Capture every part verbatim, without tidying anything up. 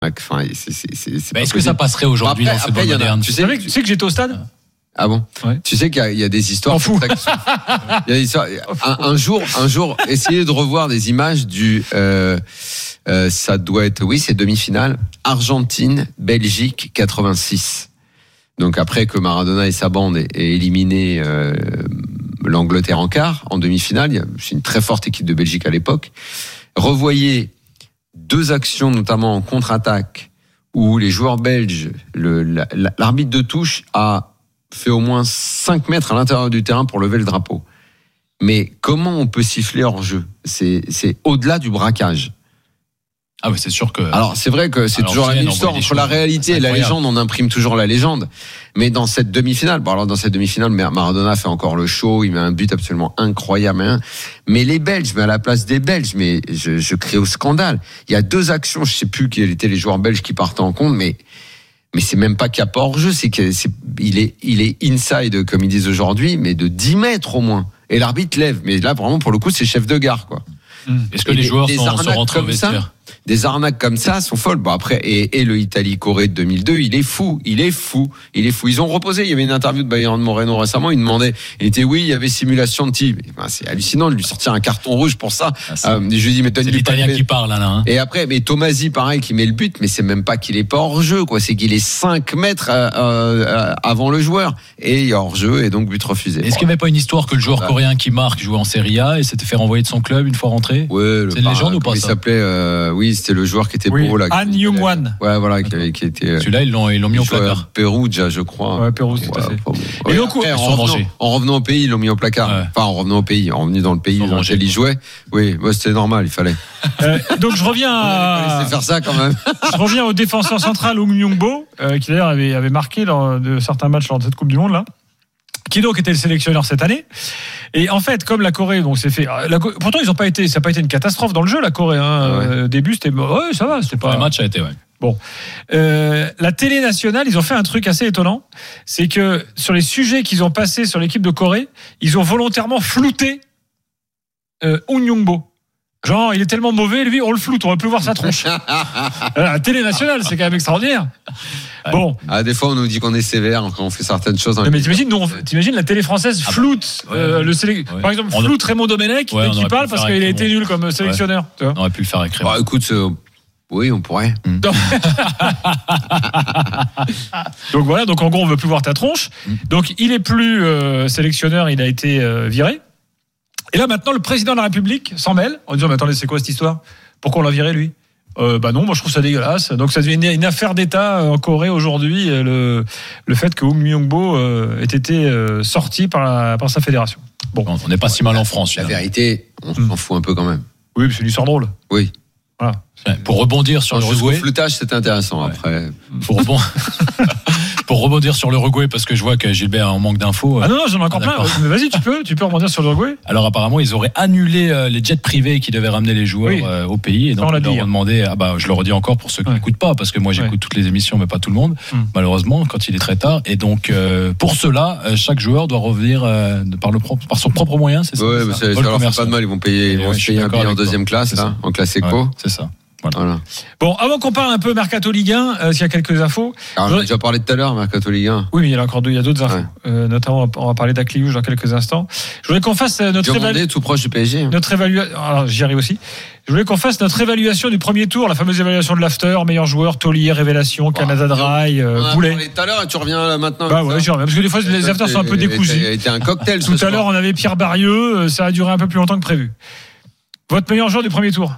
Enfin, c'est, c'est, c'est, c'est est-ce que ça passerait aujourd'hui après, dans ce football moderne? Tu sais, tu sais que j'étais au stade? Ah bon? Ouais. Tu sais qu'il y a, il y a des histoires. Fou. Il y a des histoires. Un, un jour, un jour, essayez de revoir des images du. Euh, euh, ça doit être, oui, c'est demi-finale. Argentine, Belgique, quatre-vingt-six. Donc après que Maradona et sa bande aient éliminé euh, l'Angleterre en quart, en demi-finale, c'est une très forte équipe de Belgique à l'époque. Revoyez deux actions, notamment en contre-attaque, où les joueurs belges, le, la, l'arbitre de touche a fait au moins cinq mètres à l'intérieur du terrain pour lever le drapeau. Mais comment on peut siffler hors jeu? C'est, c'est au-delà du braquage. Ah oui, c'est sûr que. Alors c'est vrai que c'est alors, toujours la même histoire entre la réalité et la légende. On imprime toujours la légende. Mais dans cette demi-finale, bon alors dans cette demi-finale, Maradona fait encore le show. Il met un but absolument incroyable. Hein. Mais les Belges, mais à la place des Belges, mais je, je crie au scandale. Il y a deux actions, je sais plus quels étaient les joueurs belges qui partaient en compte, mais mais c'est même pas qu'il n'y a pas hors jeu, c'est que c'est il est il est inside comme ils disent aujourd'hui, mais de dix mètres au moins. Et l'arbitre lève. Mais là vraiment pour le coup c'est chef de gare quoi. Est-ce que et les joueurs des, sont, des sont rentrés au vestiaire? Des arnaques comme ça sont folles. Bon après et, et le Italie-Corée de deux mille deux, il est fou, il est fou, il est fou. Ils ont reposé. Il y avait une interview de Bayern Moreno récemment. Il demandait, il était oui, il y avait simulation de tir. Ben, c'est hallucinant de lui sortir un carton rouge pour ça. Ah, euh, je lui dis mais c'est l'Italien qui parle là. Hein. Et après, mais Tomasi pareil qui met le but, mais c'est même pas qu'il est pas hors jeu quoi. C'est qu'il est cinq mètres euh, euh, avant le joueur et il y a hors jeu et donc but refusé. Est-ce qu'il n'y avait pas une histoire que le joueur coréen qui marque jouait en Serie A et s'était fait renvoyer de son club une fois rentré? Ouais, c'est une légende ou pas? Il s'appelait, euh, oui, c'était le joueur qui était oui. beau là. Han Young-wan. Ouais, voilà, qui, avait, qui était. Celui-là, ils l'ont, ils l'ont mis au placard. Perugia, je crois. Ouais, Perugia, tout à fait. Et donc, en revenant, en revenant au pays, ils l'ont mis au placard. Ouais. Enfin, en revenant au pays, en revenant dans le pays dans lequel il jouait. Oui, ouais, c'était normal, il fallait. Euh, donc, je reviens à. Il fallait faire ça quand même. Je reviens au défenseur central, Hong Myung-bo, euh, qui d'ailleurs avait, avait marqué lors de certains matchs lors de cette Coupe du Monde là. Qui donc était le sélectionneur cette année. Et en fait, comme la Corée, donc c'est fait. La, pourtant, ils ont pas été, ça n'a pas été une catastrophe dans le jeu, la Corée. Hein. Ouais. Euh, début, c'était, ouais, ça va, c'était pas. Le match a été, ouais. Bon, euh, la télé nationale, ils ont fait un truc assez étonnant, c'est que sur les sujets qu'ils ont passés sur l'équipe de Corée, ils ont volontairement flouté euh, Hong Myung-bo. Genre, il est tellement mauvais, lui, on le floute, on va plus voir sa tronche. La télé nationale, c'est quand même extraordinaire. Bon. Ah, des fois, on nous dit qu'on est sévère quand on fait certaines choses. Non, mais t'imagines, nous, on, t'imagines la télé française floute, ah, euh, ouais, le sélec... ouais. par exemple, on floute Raymond Domenech, ouais, qui parle parce qu'il a été nul comme sélectionneur. Ouais. On aurait pu le faire avec Raymond. Bah, écoute, euh, oui, on pourrait. Mm. Donc voilà, donc en gros, on veut plus voir ta tronche. Mm. Donc, il est plus euh, sélectionneur, il a été euh, viré. Et là, maintenant, le président de la République s'en mêle en disant, mais attendez, c'est quoi cette histoire? Pourquoi on l'a viré, lui? Euh, bah non, moi je trouve ça dégueulasse. Donc ça devient une, une affaire d'État en Corée aujourd'hui, le, le fait que Hong Myung-bo euh, ait été euh, sorti par, la, par sa fédération. Bon, on n'est pas si mal en France. La vérité, on s'en fout un peu quand même. Oui, parce que c'est une histoire drôle. Oui. Voilà. Pour rebondir sur le Uruguay. Le flûtage, c'est intéressant ouais. après. Pour rebondir. Pour rebondir sur l'Uruguay, parce que je vois que Gilbert est en manque d'infos. Ah non, non, j'en ai encore ah, plein. Mais vas-y, tu peux, tu peux rebondir sur l'Uruguay. Alors apparemment, ils auraient annulé euh, les jets privés qui devaient ramener les joueurs oui. euh, au pays. Et donc, ils leur ont demandé, ah bah, je le redis encore pour ceux qui ouais. n'écoutent pas, parce que moi, j'écoute ouais. toutes les émissions, mais pas tout le monde, hum. malheureusement, quand il est très tard. Et donc, euh, pour cela, euh, chaque joueur doit revenir euh, par, le propre, par son propre moyen, c'est ça? Oui, mais ça, ça leur fait pas de mal. Ils vont payer, ils vont se payer un billet en deuxième classe, là, en classe éco. C'est ça. Voilà. Voilà. Bon, avant qu'on parle un peu Mercato Ligue un, euh, s'il y a quelques infos. Alors, j'en ai déjà parlé tout à l'heure, Mercato Ligue un. Oui, mais il y a encore deux, il y a d'autres infos. Ouais. Euh, notamment, on va parler d'Acliouche dans quelques instants. Je voulais qu'on fasse notre évaluation. tout proche du P S G. Hein. Notre évaluation. Alors, j'y arrive aussi. Je voulais qu'on fasse notre évaluation du premier tour, la fameuse évaluation de l'after, meilleur joueur, Taulier, Révélation, wow. Canada Dry, euh, on Boulet. On a parlé tout à l'heure et tu reviens là maintenant. Bah ouais, j'y reviens. Parce que des fois, les afters sont un peu décousus. C'était un cocktail. Tout à l'heure, on avait Pierre Barrieux, ça a duré un peu plus longtemps que prévu. Votre meilleur joueur du premier tour?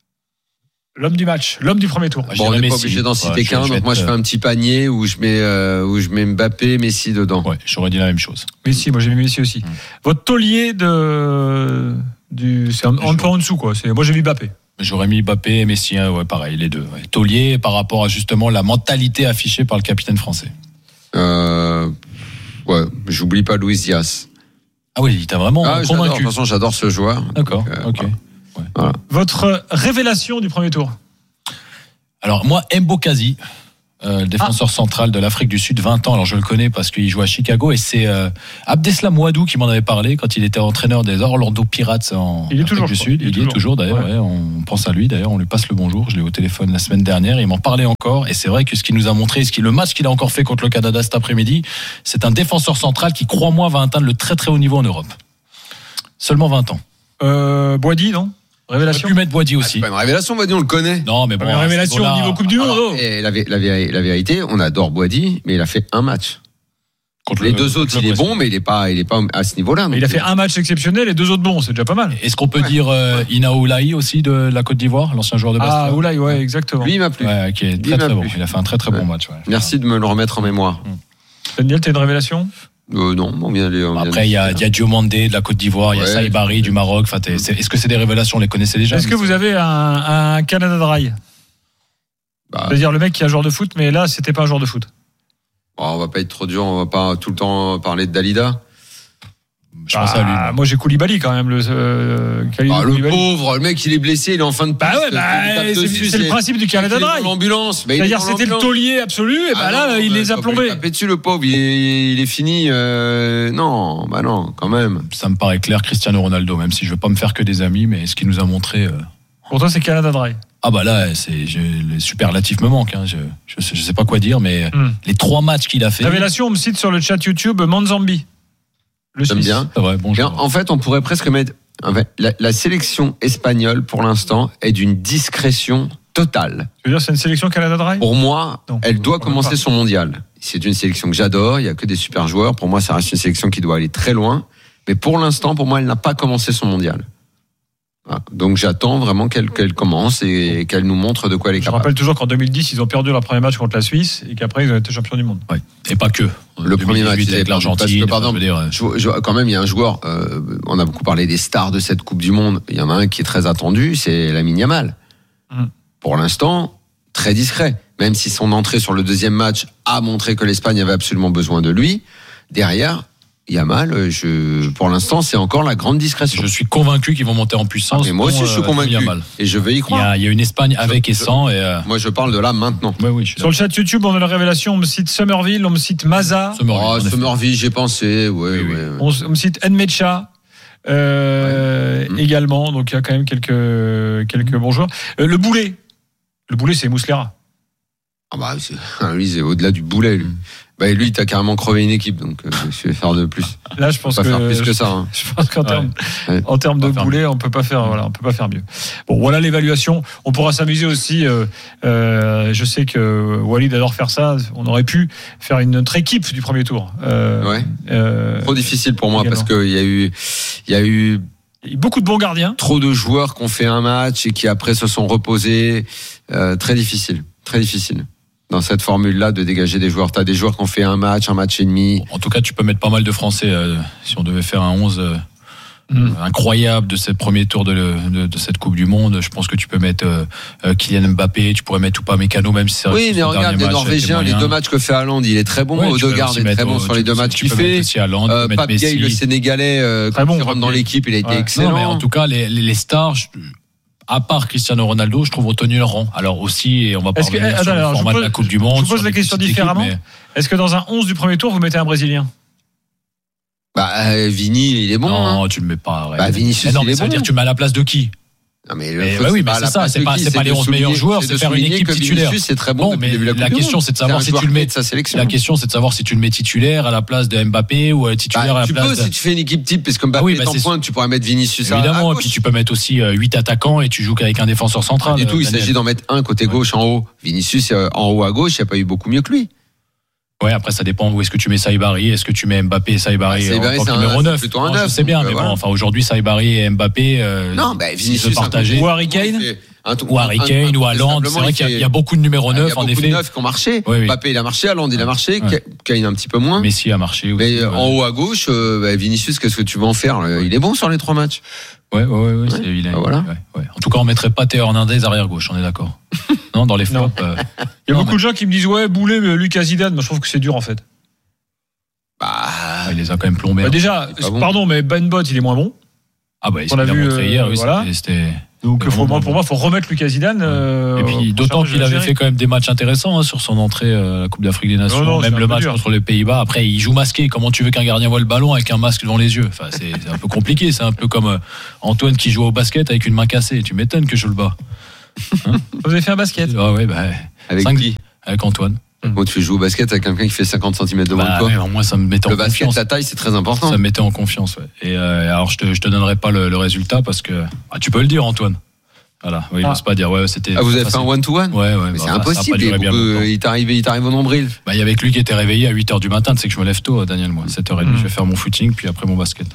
L'homme du match, l'homme du premier tour. Bon, on n'est pas obligé d'en citer ouais, qu'un, donc moi je fais un petit panier où je mets euh, où je mets Mbappé, Messi dedans. Ouais, j'aurais dit la même chose. Messi, moi j'ai mis Messi aussi. Mmh. Votre taulier de du c'est un, un peu en dessous quoi. C'est moi j'ai mis Mbappé. J'aurais mis Mbappé et Messi, ouais, pareil, les deux. Ouais. Taulier par rapport à justement la mentalité affichée par le capitaine français. Euh, ouais, j'oublie pas Luis Diaz. Ah oui, il t'a vraiment ah, convaincu. De toute façon, j'adore ce joueur. D'accord. Donc, euh, ok. Voilà. Ouais. Voilà. Votre révélation du premier tour? Alors moi, Mbokazi, Euh, le défenseur ah. central de l'Afrique du Sud, vingt ans. Alors je le connais parce qu'il joue à Chicago et c'est euh, Abdeslam Ouadou qui m'en avait parlé quand il était entraîneur des Orlando Pirates en il est Afrique toujours, du Sud. Il, il y est toujours d'ailleurs. Ouais. Ouais, on pense à lui d'ailleurs. On lui passe le bonjour. Je l'ai eu au téléphone la semaine dernière. Il m'en parlait encore et c'est vrai que ce qu'il nous a montré, ce qui, le match qu'il a encore fait contre le Canada cet après-midi, c'est un défenseur central qui, crois-moi, va atteindre le très très haut niveau en Europe. Seulement vingt ans. Euh, Boadi, non? Révélation. On pu mettre Boadi aussi. Ah, c'est pas une révélation, Boadi, on le connaît. Non, mais bon. Une révélation au niveau Coupe du Monde. Alors, et la, la, la vérité, on adore Boadi, mais il a fait un match. Contre les le, deux autres, il est bon, mais il est pas, il est pas à ce niveau-là. Il a fait un match exceptionnel et deux autres bons, c'est déjà pas mal. Est-ce qu'on peut ouais. dire euh, Ina Oulaï aussi de la Côte d'Ivoire, l'ancien joueur de basket? Ah, Oulaï, ouais, exactement. Lui, il m'a plu. Ouais, qui est très très bon. Il a fait un très très bon ouais. match. Ouais. Merci de me le remettre en mémoire. Daniel, t'as une révélation? Euh, non, on vient de, on Après, il y a, y a Diomandé de la Côte d'Ivoire, il ouais, y a Saïbari du Maroc. Enfin, est-ce que c'est des révélations? On les connaissait déjà? Est-ce que vous avez un, un Canada Dry? bah, C'est-à-dire le mec qui est un joueur de foot, mais là, c'était pas un joueur de foot. Oh, on va pas être trop dur, on va pas tout le temps parler de Dalida. Je pense à lui. Moi, moi j'ai Koulibaly quand même. Le, euh, ah, le pauvre, le mec il est blessé, il est en fin de piste. Bah ouais, bah, c'est, dessus, c'est le principe du Canada Dry. L'ambulance. Bah, c'est-à-dire c'était le taulier absolu, et bah ah là non, il bah, les a plombés. Tapé dessus le pauvre, il est, il est fini. Euh, non, bah non, quand même. Ça me paraît clair, Cristiano Ronaldo, même si je veux pas me faire que des amis, mais ce qu'il nous a montré. Euh... Pour toi, c'est Canada Dry. Ah bah là, c'est je, les superlatifs me manquent. Hein. Je, je, sais, je sais pas quoi dire, mais mm. les trois matchs qu'il a fait. Révélation, on me cite sur le chat YouTube Manzambi. Le J'aime bien. C'est vrai, bonjour. En fait, on pourrait presque mettre en fait, la, la sélection espagnole pour l'instant est d'une discrétion totale. Tu veux dire c'est une sélection Canada Dry? Pour moi, non, elle doit commencer son mondial. C'est une sélection que j'adore. Il y a que des super joueurs. Pour moi, ça reste une sélection qui doit aller très loin. Mais pour l'instant, pour moi, elle n'a pas commencé son mondial. Voilà. Donc j'attends vraiment qu'elle, qu'elle commence et qu'elle nous montre de quoi elle est capable. Je rappelle toujours qu'en deux mille dix, ils ont perdu leur premier match contre la Suisse et qu'après ils ont été champions du monde. Ouais. Et pas que. Le premier match avec l'Argentine. Parce que, pardon, dire... je, je, quand même, il y a un joueur. Euh, on a beaucoup parlé des stars de cette Coupe du Monde. Il y en a un qui est très attendu, c'est Lamine Yamal. Hum. Pour l'instant, très discret. Même si son entrée sur le deuxième match a montré que l'Espagne avait absolument besoin de lui, derrière. Yamal, je, pour l'instant, c'est encore la grande discrétion. Je suis convaincu qu'ils vont monter en puissance. Et moi aussi, je suis convaincu. Yamal. Et je vais y croire. Il y a, il y a une Espagne avec je, et sans. Et euh... Moi, je parle de là maintenant. Ouais, oui, sur le chat YouTube, on a la révélation. On me cite Somerville, on me cite Maza. Somerville, oh, Somerville j'ai pensé. Ouais, oui, oui. Ouais. On, on me cite Nmecha. Euh, ouais. Également. Donc, il y a quand même quelques, quelques bons joueurs. Euh, le Boulet. Le Boulet, c'est Mouslera. Ah bah, c'est, lui, c'est au-delà du Boulet, lui. Mm. Bah, lui, t'as carrément crevé une équipe, donc euh, je vais faire de plus. Là, je pense pas que faire plus que ça. Hein. Je pense qu'en termes, ouais. en termes de boulet, on peut pas faire, voilà, on peut pas faire mieux. Bon, voilà l'évaluation. On pourra s'amuser aussi. Euh, euh, je sais que Walid adore faire ça. On aurait pu faire une autre équipe du premier tour. Euh, ouais. Euh, Trop difficile pour moi également. Parce que il y a eu, il y a eu. Il y a eu beaucoup de bons gardiens. Trop de joueurs qui ont fait un match et qui après se sont reposés. Euh, très difficile, très difficile. Dans cette formule-là, de dégager des joueurs. T'as des joueurs qui ont fait un match, un match et demi. En tout cas, tu peux mettre pas mal de Français. Euh, si on devait faire un onze euh, mm. incroyable de ce premier tour de, de, de cette Coupe du Monde, je pense que tu peux mettre euh, Kylian Mbappé, tu pourrais mettre Upamecano, même si c'est oui, mais regarde, les Norvégiens, les deux matchs que fait Haaland, il est très bon. Ouais, Odegaard est très bon sur les deux matchs qu'il fait. Euh, Pape Gueye, le Sénégalais, euh, quand bon, il rentre dans l'équipe, il a été ouais. excellent. Non, mais en tout cas, les, les stars... Je... À part Cristiano Ronaldo, je trouve ont tenu leur rang. Alors aussi, et on va parler que, sur alors, le format pose, de la Coupe du Monde. Je vous pose la question différemment. Équipes, mais... Est-ce que dans un onze du premier tour, vous mettez un Brésilien? Bah, euh, Vini, il est bon. Non, hein. tu le mets pas. Ouais. Bah, Vinicius, non, il mais est ça bon. veut dire que tu mets à la place de qui? Non, mais le mais bah oui, mais c'est ça, c'est pas, c'est pas les onze meilleurs joueurs, c'est faire une équipe titulaire. C'est très bon, bon mais la question, c'est de savoir si tu le mets. La question, c'est de savoir si tu le mets titulaire à la place de Mbappé ou titulaire à la place. Tu peux, si tu fais une équipe type, parce que Mbappé est en pointe, tu pourrais mettre Vinicius. Évidemment, et puis tu peux mettre aussi huit attaquants et tu joues qu'avec un défenseur central. Du tout, il s'agit d'en mettre un côté gauche en haut. Vinicius en haut à gauche, il n'y a pas eu beaucoup mieux que lui. Ouais, après ça dépend où est-ce que tu mets Saïbari, est-ce que tu mets Mbappé et Saïbari en tant que numéro neuf. Plutôt un neuf. C'est bien, mais bon, enfin aujourd'hui Saïbari et Mbappé euh, non, bah, Vinicius partagé. Ou Harry Kane, ou Harry Kane ou Haaland, c'est vrai qu'il y a beaucoup de numéro neuf en effet. Il y a beaucoup de neuf qui ont marché. Mbappé il a marché, Haaland il a marché, Kane un petit peu moins. Messi a marché aussi. Mais en haut à gauche, Vinicius, qu'est-ce que tu vas en faire? Il est bon sur les trois matchs. Ouais, ouais, ouais, ouais, c'est évident. Bah voilà. Ouais, ouais. En tout cas, on mettrait pas Théo Hernandez arrière gauche, on est d'accord. Non, dans les flops. Euh... Il y a non, beaucoup mais... de gens qui me disent ouais, Boulet, mais Lucas Zidane. Moi, je trouve que c'est dur en fait. Bah, ah, il les a quand même plombés. Bah déjà, bon. Pardon, mais Ben Bot, il est moins bon. Ah bah, il a vu, montré hier, oui, voilà. c'était. Donc faut, bon, pour moi, il faut remettre Lucas Zidane. Euh, et puis d'autant qu'il avait fait quand même des matchs intéressants hein, sur son entrée à la Coupe d'Afrique des Nations, non, non, même le match dur. contre les Pays-Bas. Après, il joue masqué. Comment tu veux qu'un gardien voit le ballon avec un masque devant les yeux? Enfin, c'est, c'est un peu compliqué. C'est un peu comme euh, Antoine qui joue au basket avec une main cassée. Tu m'étonnes que je le bats. Hein Vous avez fait un basket? Ah ouais, bah, avec cinq, qui? Avec Antoine. Bon, tu joues au basket avec quelqu'un qui fait cinquante centimètres devant bah, toi. Ouais, moi, ça me mettait le en basket, confiance. la taille, c'est très important. Ça me mettait en confiance. Ouais. Et euh, alors, je te, je te donnerai pas le, le résultat parce que ah, tu peux le dire, Antoine. Voilà, oui, il n'ose ah. pas dire. Ouais, c'était. Ah, vous avez fait un one-to-one? Ouais, ouais. Mais bah, c'est impossible. Il, il, il t'arrive, il t'arrive au nombril. Bah, il y avait que lui qui était réveillé à huit heures du matin. Tu sais que je me lève tôt, Daniel, moi. sept heures trente, mmh. je vais faire mon footing, puis après mon basket.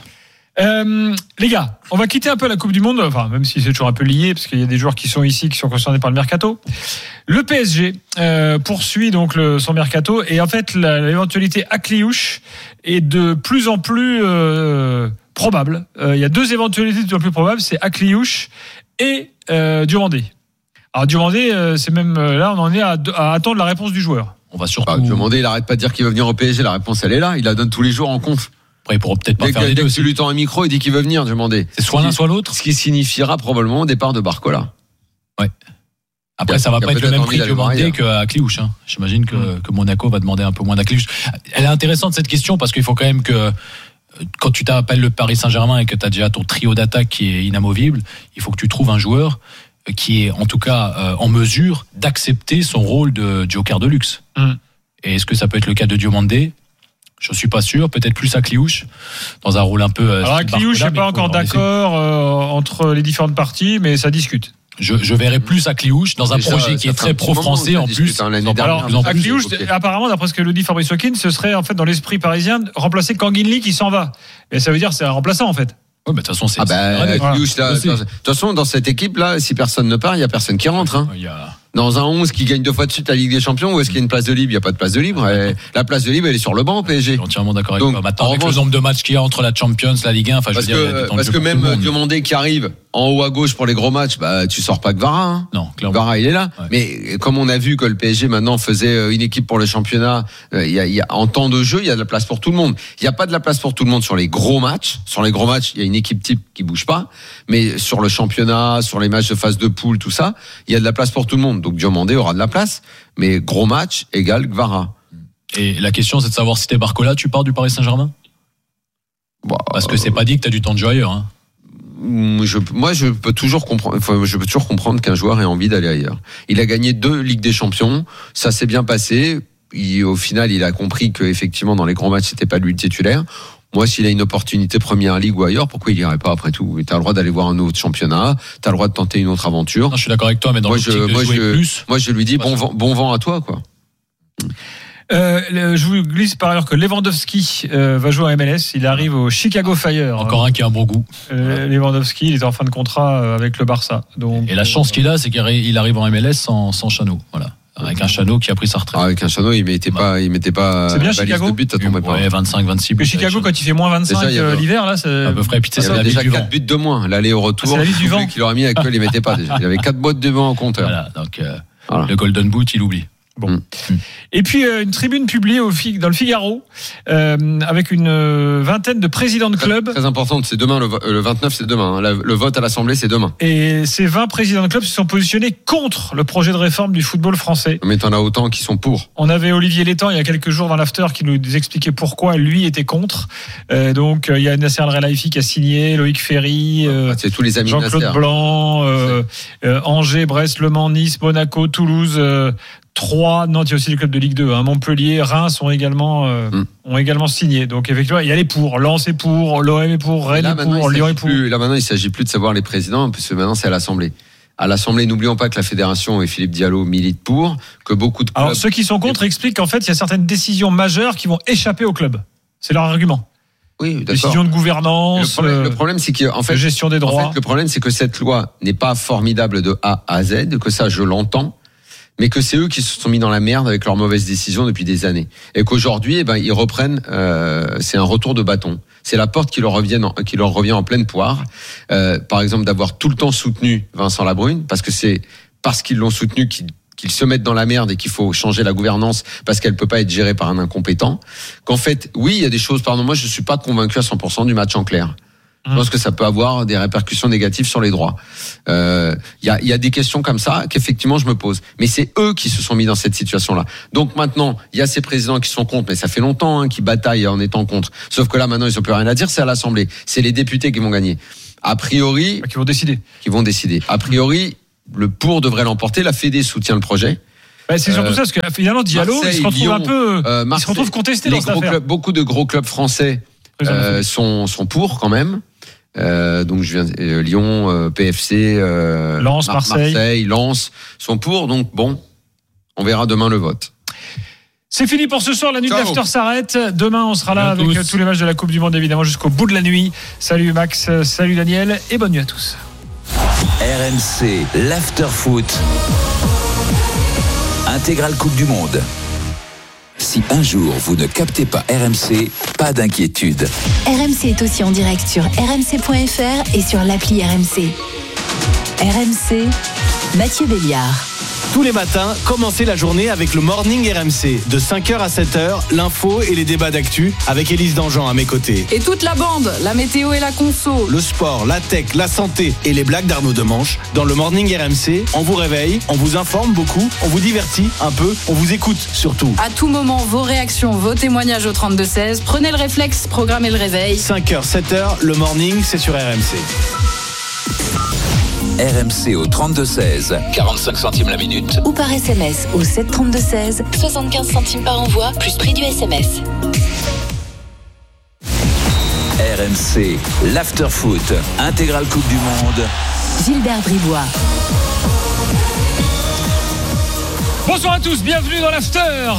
Euh, les gars, on va quitter un peu la Coupe du Monde, enfin même si c'est toujours un peu lié, parce qu'il y a des joueurs qui sont ici, qui sont concernés par le mercato. Le P S G euh, poursuit donc le, son mercato, et en fait la, l'éventualité Akliouche est de plus en plus euh, probable. Euh, il y a deux éventualités de plus en plus probables, c'est Akliouche et euh, Diomandé. Alors Diomandé, euh, c'est même là, on en est à, à attendre la réponse du joueur. On va surtout. Bah, Diomandé, il arrête pas de dire qu'il veut venir au P S G. La réponse, elle est là. Il la donne tous les jours en conf. Après, il pourra peut-être pas dès faire que, les deux. Dès que tu lui tends un micro, il dit qu'il veut venir, demander. C'est soit l'un, soit l'autre. Ce qui signifiera probablement au départ de Barcola. Ouais. Après, ça va pas être le même prix demandé qu'à Kliouche. Hein. J'imagine que, mmh. que Monaco va demander un peu moins d'Akliouche. Elle est intéressante cette question parce qu'il faut quand même que quand tu t'appelles le Paris Saint-Germain et que tu as déjà ton trio d'attaque qui est inamovible, il faut que tu trouves un joueur qui est en tout cas euh, en mesure d'accepter son rôle de joker de luxe. Mmh. Et est-ce que ça peut être le cas de Diomandé? Je suis pas sûr, peut-être plus à Kliouche, dans un rôle un peu. Alors à Kliouche, je suis pas encore d'accord euh, entre les différentes parties, mais ça discute. Je, je verrais plus à Kliouche dans un Déjà, projet qui est très pro-français en plus. Hein, alors, plus à Kliouche, okay. apparemment, d'après ce que le dit Fabrice Hawkins, ce serait en fait dans l'esprit parisien remplacer Kanguinli qui s'en va. Et ça veut dire c'est un remplaçant en fait. Ouais, mais de toute façon, c'est. Ah bah, Kliouche, là, de toute façon, dans cette équipe-là, si personne ne part, il y a personne qui rentre. Hein. Il y a... Dans un onze qui gagne deux fois de suite la Ligue des Champions, où est-ce qu'il y a une place de libre? Il n'y a pas de place de libre. Et la place de libre, elle est sur le banc au P S G. Je suis entièrement d'accord avec toi. Maintenant, avec le nombre de matchs qu'il y a entre la Champions, la Ligue un, enfin, je veux dire, que, parce que même Diomandé qui arrive en haut à gauche pour les gros matchs, bah, tu sors pas Gvara. Hein. Non, clairement. Gvara, il est là. Ouais. Mais comme on a vu que le P S G maintenant faisait une équipe pour le championnat, il y a, il y a, en temps de jeu, il y a de la place pour tout le monde. Il n'y a pas de la place pour tout le monde sur les gros matchs. Sur les gros matchs, il y a une équipe type qui bouge pas. Mais sur le championnat, sur les matchs de phase de poule, tout ça, il y a de la place pour tout le monde. Donc Diomandé aura de la place. Mais gros match égale Gvara. Et la question, c'est de savoir si t'es Barcola, tu pars du Paris Saint-Germain? Bah, Parce que c'est pas dit que t'as du temps de jeu ailleurs. Hein. Je, moi, je peux toujours comprendre. Enfin, je peux toujours comprendre qu'un joueur ait envie d'aller ailleurs. Il a gagné deux Ligues des Champions. Ça s'est bien passé. Il, au final, il a compris que effectivement, dans les grands matchs, c'était pas lui le titulaire. Moi, s'il a une opportunité Première Ligue ou ailleurs, pourquoi il irait pas après tout? T'as le droit d'aller voir un autre championnat, t'as le droit de tenter une autre aventure. Non, je suis d'accord avec toi, mais dans moi, le je, de moi, jouer je, plus, moi, je lui dis bon vent, bon vent à toi, quoi. Euh, je vous glisse par ailleurs que Lewandowski euh, va jouer en M L S. Il arrive au Chicago Fire. Encore un qui a un bon goût. Euh, Lewandowski, il est en fin de contrat avec le Barça. Donc, et la chance qu'il a, c'est qu'il arrive en M L S sans, sans Chanot. Voilà. Avec un Chanot qui a pris sa retraite. Ah, avec un Chanot, il mettait pas, il mettait pas. C'est bien Chicago. De but, ça tombait pas. Ouais, vingt-cinq, vingt-six buts. Mais Chicago, quand il fait moins vingt-cinq déjà, l'hiver, là, c'est. À peu près. Puis il y avait déjà quatre buts de moins. L'aller au retour. Ah, c'est la liste du vent. Qu'il aurait mis avec lequel il mettait pas déjà. Il avait quatre boîtes de vent en compteur. Voilà. Donc, euh, voilà. Le Golden Boot, il oublie. Bon. Mmh. Et puis euh, une tribune publiée au, dans le Figaro euh, avec une euh, vingtaine de présidents de clubs. Très, très importante, c'est demain, le, le vingt-neuf, c'est demain. Hein. La, le vote à l'Assemblée, c'est demain. Et ces vingt présidents de clubs se sont positionnés contre le projet de réforme du football français. Mais t'en as autant qui sont pour. On avait Olivier Létang il y a quelques jours dans l'after qui nous expliquait pourquoi lui était contre. Euh, donc il y a Nasser Al-Relaifi qui a signé, Loïc Ferry, euh, c'est tous les amis Jean-Claude Nasser. Blanc, euh, euh, Angers, Brest, Le Mans, Nice, Monaco, Toulouse. Euh, Trois, Nantes, il y a aussi des clubs de Ligue deux. Hein. Montpellier, Reims ont également, euh, mm. ont également signé. Donc effectivement, il y a les pour. Lens est pour, l'O M est pour, Rennes est pour, Lyon est pour. Plus, là maintenant, il ne s'agit plus de savoir les présidents, parce que maintenant c'est à l'Assemblée. À l'Assemblée, n'oublions pas que la Fédération et Philippe Diallo militent pour, que beaucoup de clubs... Alors ceux qui sont contre expliquent qu'en fait, il y a certaines décisions majeures qui vont échapper au club. C'est leur argument. Oui, d'accord. Décision de gouvernance, le problème, euh, le problème c'est qu'en fait, gestion des droits. En fait, le problème, c'est que cette loi n'est pas formidable de A à Z, que ça, je l'entends. Mais que c'est eux qui se sont mis dans la merde avec leurs mauvaises décisions depuis des années. Et qu'aujourd'hui, eh ben, ils reprennent, euh, c'est un retour de bâton. C'est la porte qui leur revient en, qui leur revient en pleine poire. Euh, par exemple, d'avoir tout le temps soutenu Vincent Labrune, parce que c'est parce qu'ils l'ont soutenu qu'ils, qu'ils se mettent dans la merde et qu'il faut changer la gouvernance parce qu'elle peut pas être gérée par un incompétent. Qu'en fait, oui, il y a des choses, pardon, moi je suis pas convaincu à cent pour cent du match en clair. Je pense que ça peut avoir des répercussions négatives sur les droits. Il euh, y, a, y a des questions comme ça qu'effectivement je me pose. Mais c'est eux qui se sont mis dans cette situation-là. Donc maintenant, il y a ces présidents qui sont contre, mais ça fait longtemps hein, qu'ils bataillent en étant contre. Sauf que là, maintenant, ils n'ont plus rien à dire. C'est à l'Assemblée. C'est les députés qui vont gagner. A priori, qui vont décider. Qui vont décider. A priori, le pour devrait l'emporter. La Fédé soutient le projet. Bah c'est surtout euh, ça, parce que finalement Diallo, Marseille, il se retrouve Lyon, un peu, euh, Marseille, il se retrouve contesté dans cette affaire. Clubs, beaucoup de gros clubs français euh, sont sont pour quand même. Euh, donc je viens euh, Lyon, euh, P F C, euh, Lens, Mar- Marseille. Marseille, Lens sont pour. Donc bon, on verra demain le vote. C'est fini pour ce soir, la nuit de l'after s'arrête. Demain, on sera là avec tous. tous les matchs de la Coupe du Monde, évidemment, jusqu'au bout de la nuit. Salut Max, salut Daniel, et bonne nuit à tous. R M C, l'after foot. Intégrale Coupe du Monde. Si un jour vous ne captez pas R M C, pas d'inquiétude. R M C est aussi en direct sur r m c point f r et sur l'appli R M C. R M C, Mathieu Béliard. Tous les matins, commencez la journée avec le Morning R M C. De cinq heures à sept heures, l'info et les débats d'actu avec Élise Dangean à mes côtés. Et toute la bande, la météo et la conso. Le sport, la tech, la santé et les blagues d'Arnaud Demanche. Dans le Morning R M C, on vous réveille, on vous informe beaucoup, on vous divertit un peu, on vous écoute surtout. À tout moment, vos réactions, vos témoignages au trente-deux seize. Prenez le réflexe, programmez le réveil. cinq heures, sept heures, le Morning, c'est sur R M C. R M C au trente-deux seize, quarante-cinq centimes la minute. Ou par S M S au sept trente-deux seize, soixante-quinze centimes par envoi, plus prix du S M S. R M C, l'after foot, intégrale Coupe du Monde. Gilbert Bribois. Bonsoir à tous, bienvenue dans l'after,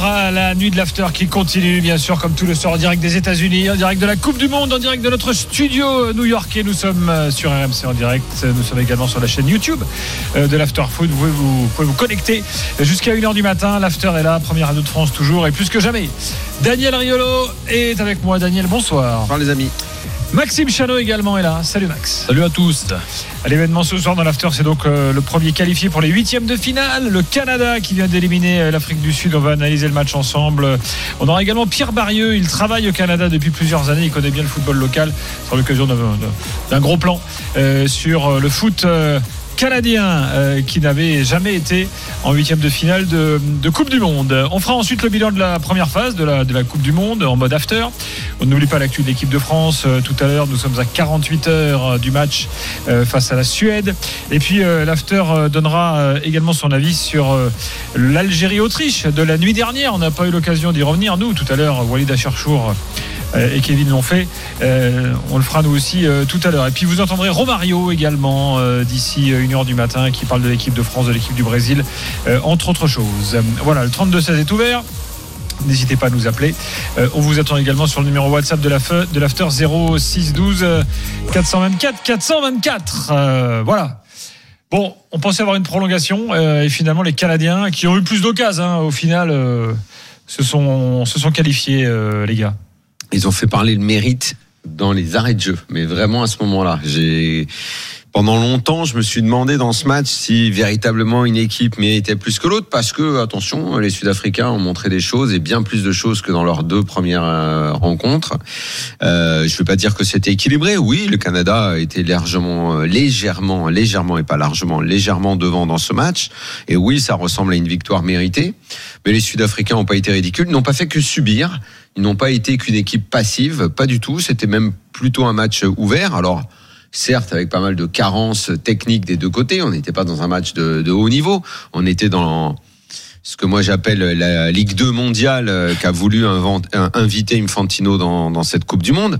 la nuit de l'after qui continue bien sûr comme tout le soir en direct des États-Unis, en direct de la Coupe du Monde, en direct de notre studio new-yorkais. Nous sommes sur R M C en direct, nous sommes également sur la chaîne YouTube de l'after foot. Vous pouvez vous, vous pouvez vous connecter jusqu'à une heure du matin. L'after est là, première radio de France toujours et plus que jamais. Daniel Riolo est avec moi. Daniel, bonsoir. Bonsoir les amis. Maxime Chanot également est là. Salut Max. Salut à tous. L'événement ce soir dans l'after, c'est donc euh, le premier qualifié pour les huitièmes de finale, le Canada qui vient d'éliminer euh, l'Afrique du Sud. On va analyser le match ensemble. On aura également Pierre Barieux. Il travaille au Canada depuis plusieurs années. Il connaît bien le football local. C'est l'occasion d'un, d'un gros plan euh, sur le foot euh, canadien euh, qui n'avait jamais été en huitième de finale de, de Coupe du Monde. On fera ensuite le bilan de la première phase de la, de la Coupe du Monde en mode after. On n'oublie pas l'actu de l'équipe de France. Euh, tout à l'heure, nous sommes à quarante-huit heures du match euh, face à la Suède. Et puis euh, l'after euh, donnera euh, également son avis sur euh, l'Algérie-Autriche de la nuit dernière. On n'a pas eu l'occasion d'y revenir. Nous, tout à l'heure, Walid Acharchour et Kevin l'ont fait. Euh, on le fera nous aussi euh, tout à l'heure. Et puis vous entendrez Romario également euh, d'ici une heure du matin qui parle de l'équipe de France, de l'équipe du Brésil, euh, entre autres choses. Voilà, le trente-deux seize est ouvert. N'hésitez pas à nous appeler. Euh, on vous attend également sur le numéro WhatsApp de, la fe, de l'after zéro six douze quatre cent vingt-quatre quatre cent vingt-quatre. Euh, voilà. Bon, on pensait avoir une prolongation euh, et finalement les Canadiens qui ont eu plus d'occasions hein, au final euh, se, sont, se sont qualifiés euh, les gars. Ils ont fait parler le mérite dans les arrêts de jeu, mais vraiment à ce moment-là. J'ai... Pendant longtemps, je me suis demandé dans ce match si véritablement une équipe méritait plus que l'autre, parce que, attention, les Sud-Africains ont montré des choses, et bien plus de choses que dans leurs deux premières euh, rencontres. Euh, je ne veux pas dire que c'était équilibré. Oui, le Canada a été largement, légèrement, légèrement, et pas largement, légèrement devant dans ce match. Et oui, ça ressemble à une victoire méritée. Mais les Sud-Africains n'ont pas été ridicules, n'ont pas fait que subir. Ils n'ont pas été qu'une équipe passive, pas du tout. C'était même plutôt un match ouvert. Alors, certes, avec pas mal de carences techniques des deux côtés. On n'était pas dans un match de, de haut niveau. On était dans ce que moi j'appelle la Ligue deux mondiale qu'a voulu inventer, inviter Infantino dans, dans cette Coupe du Monde.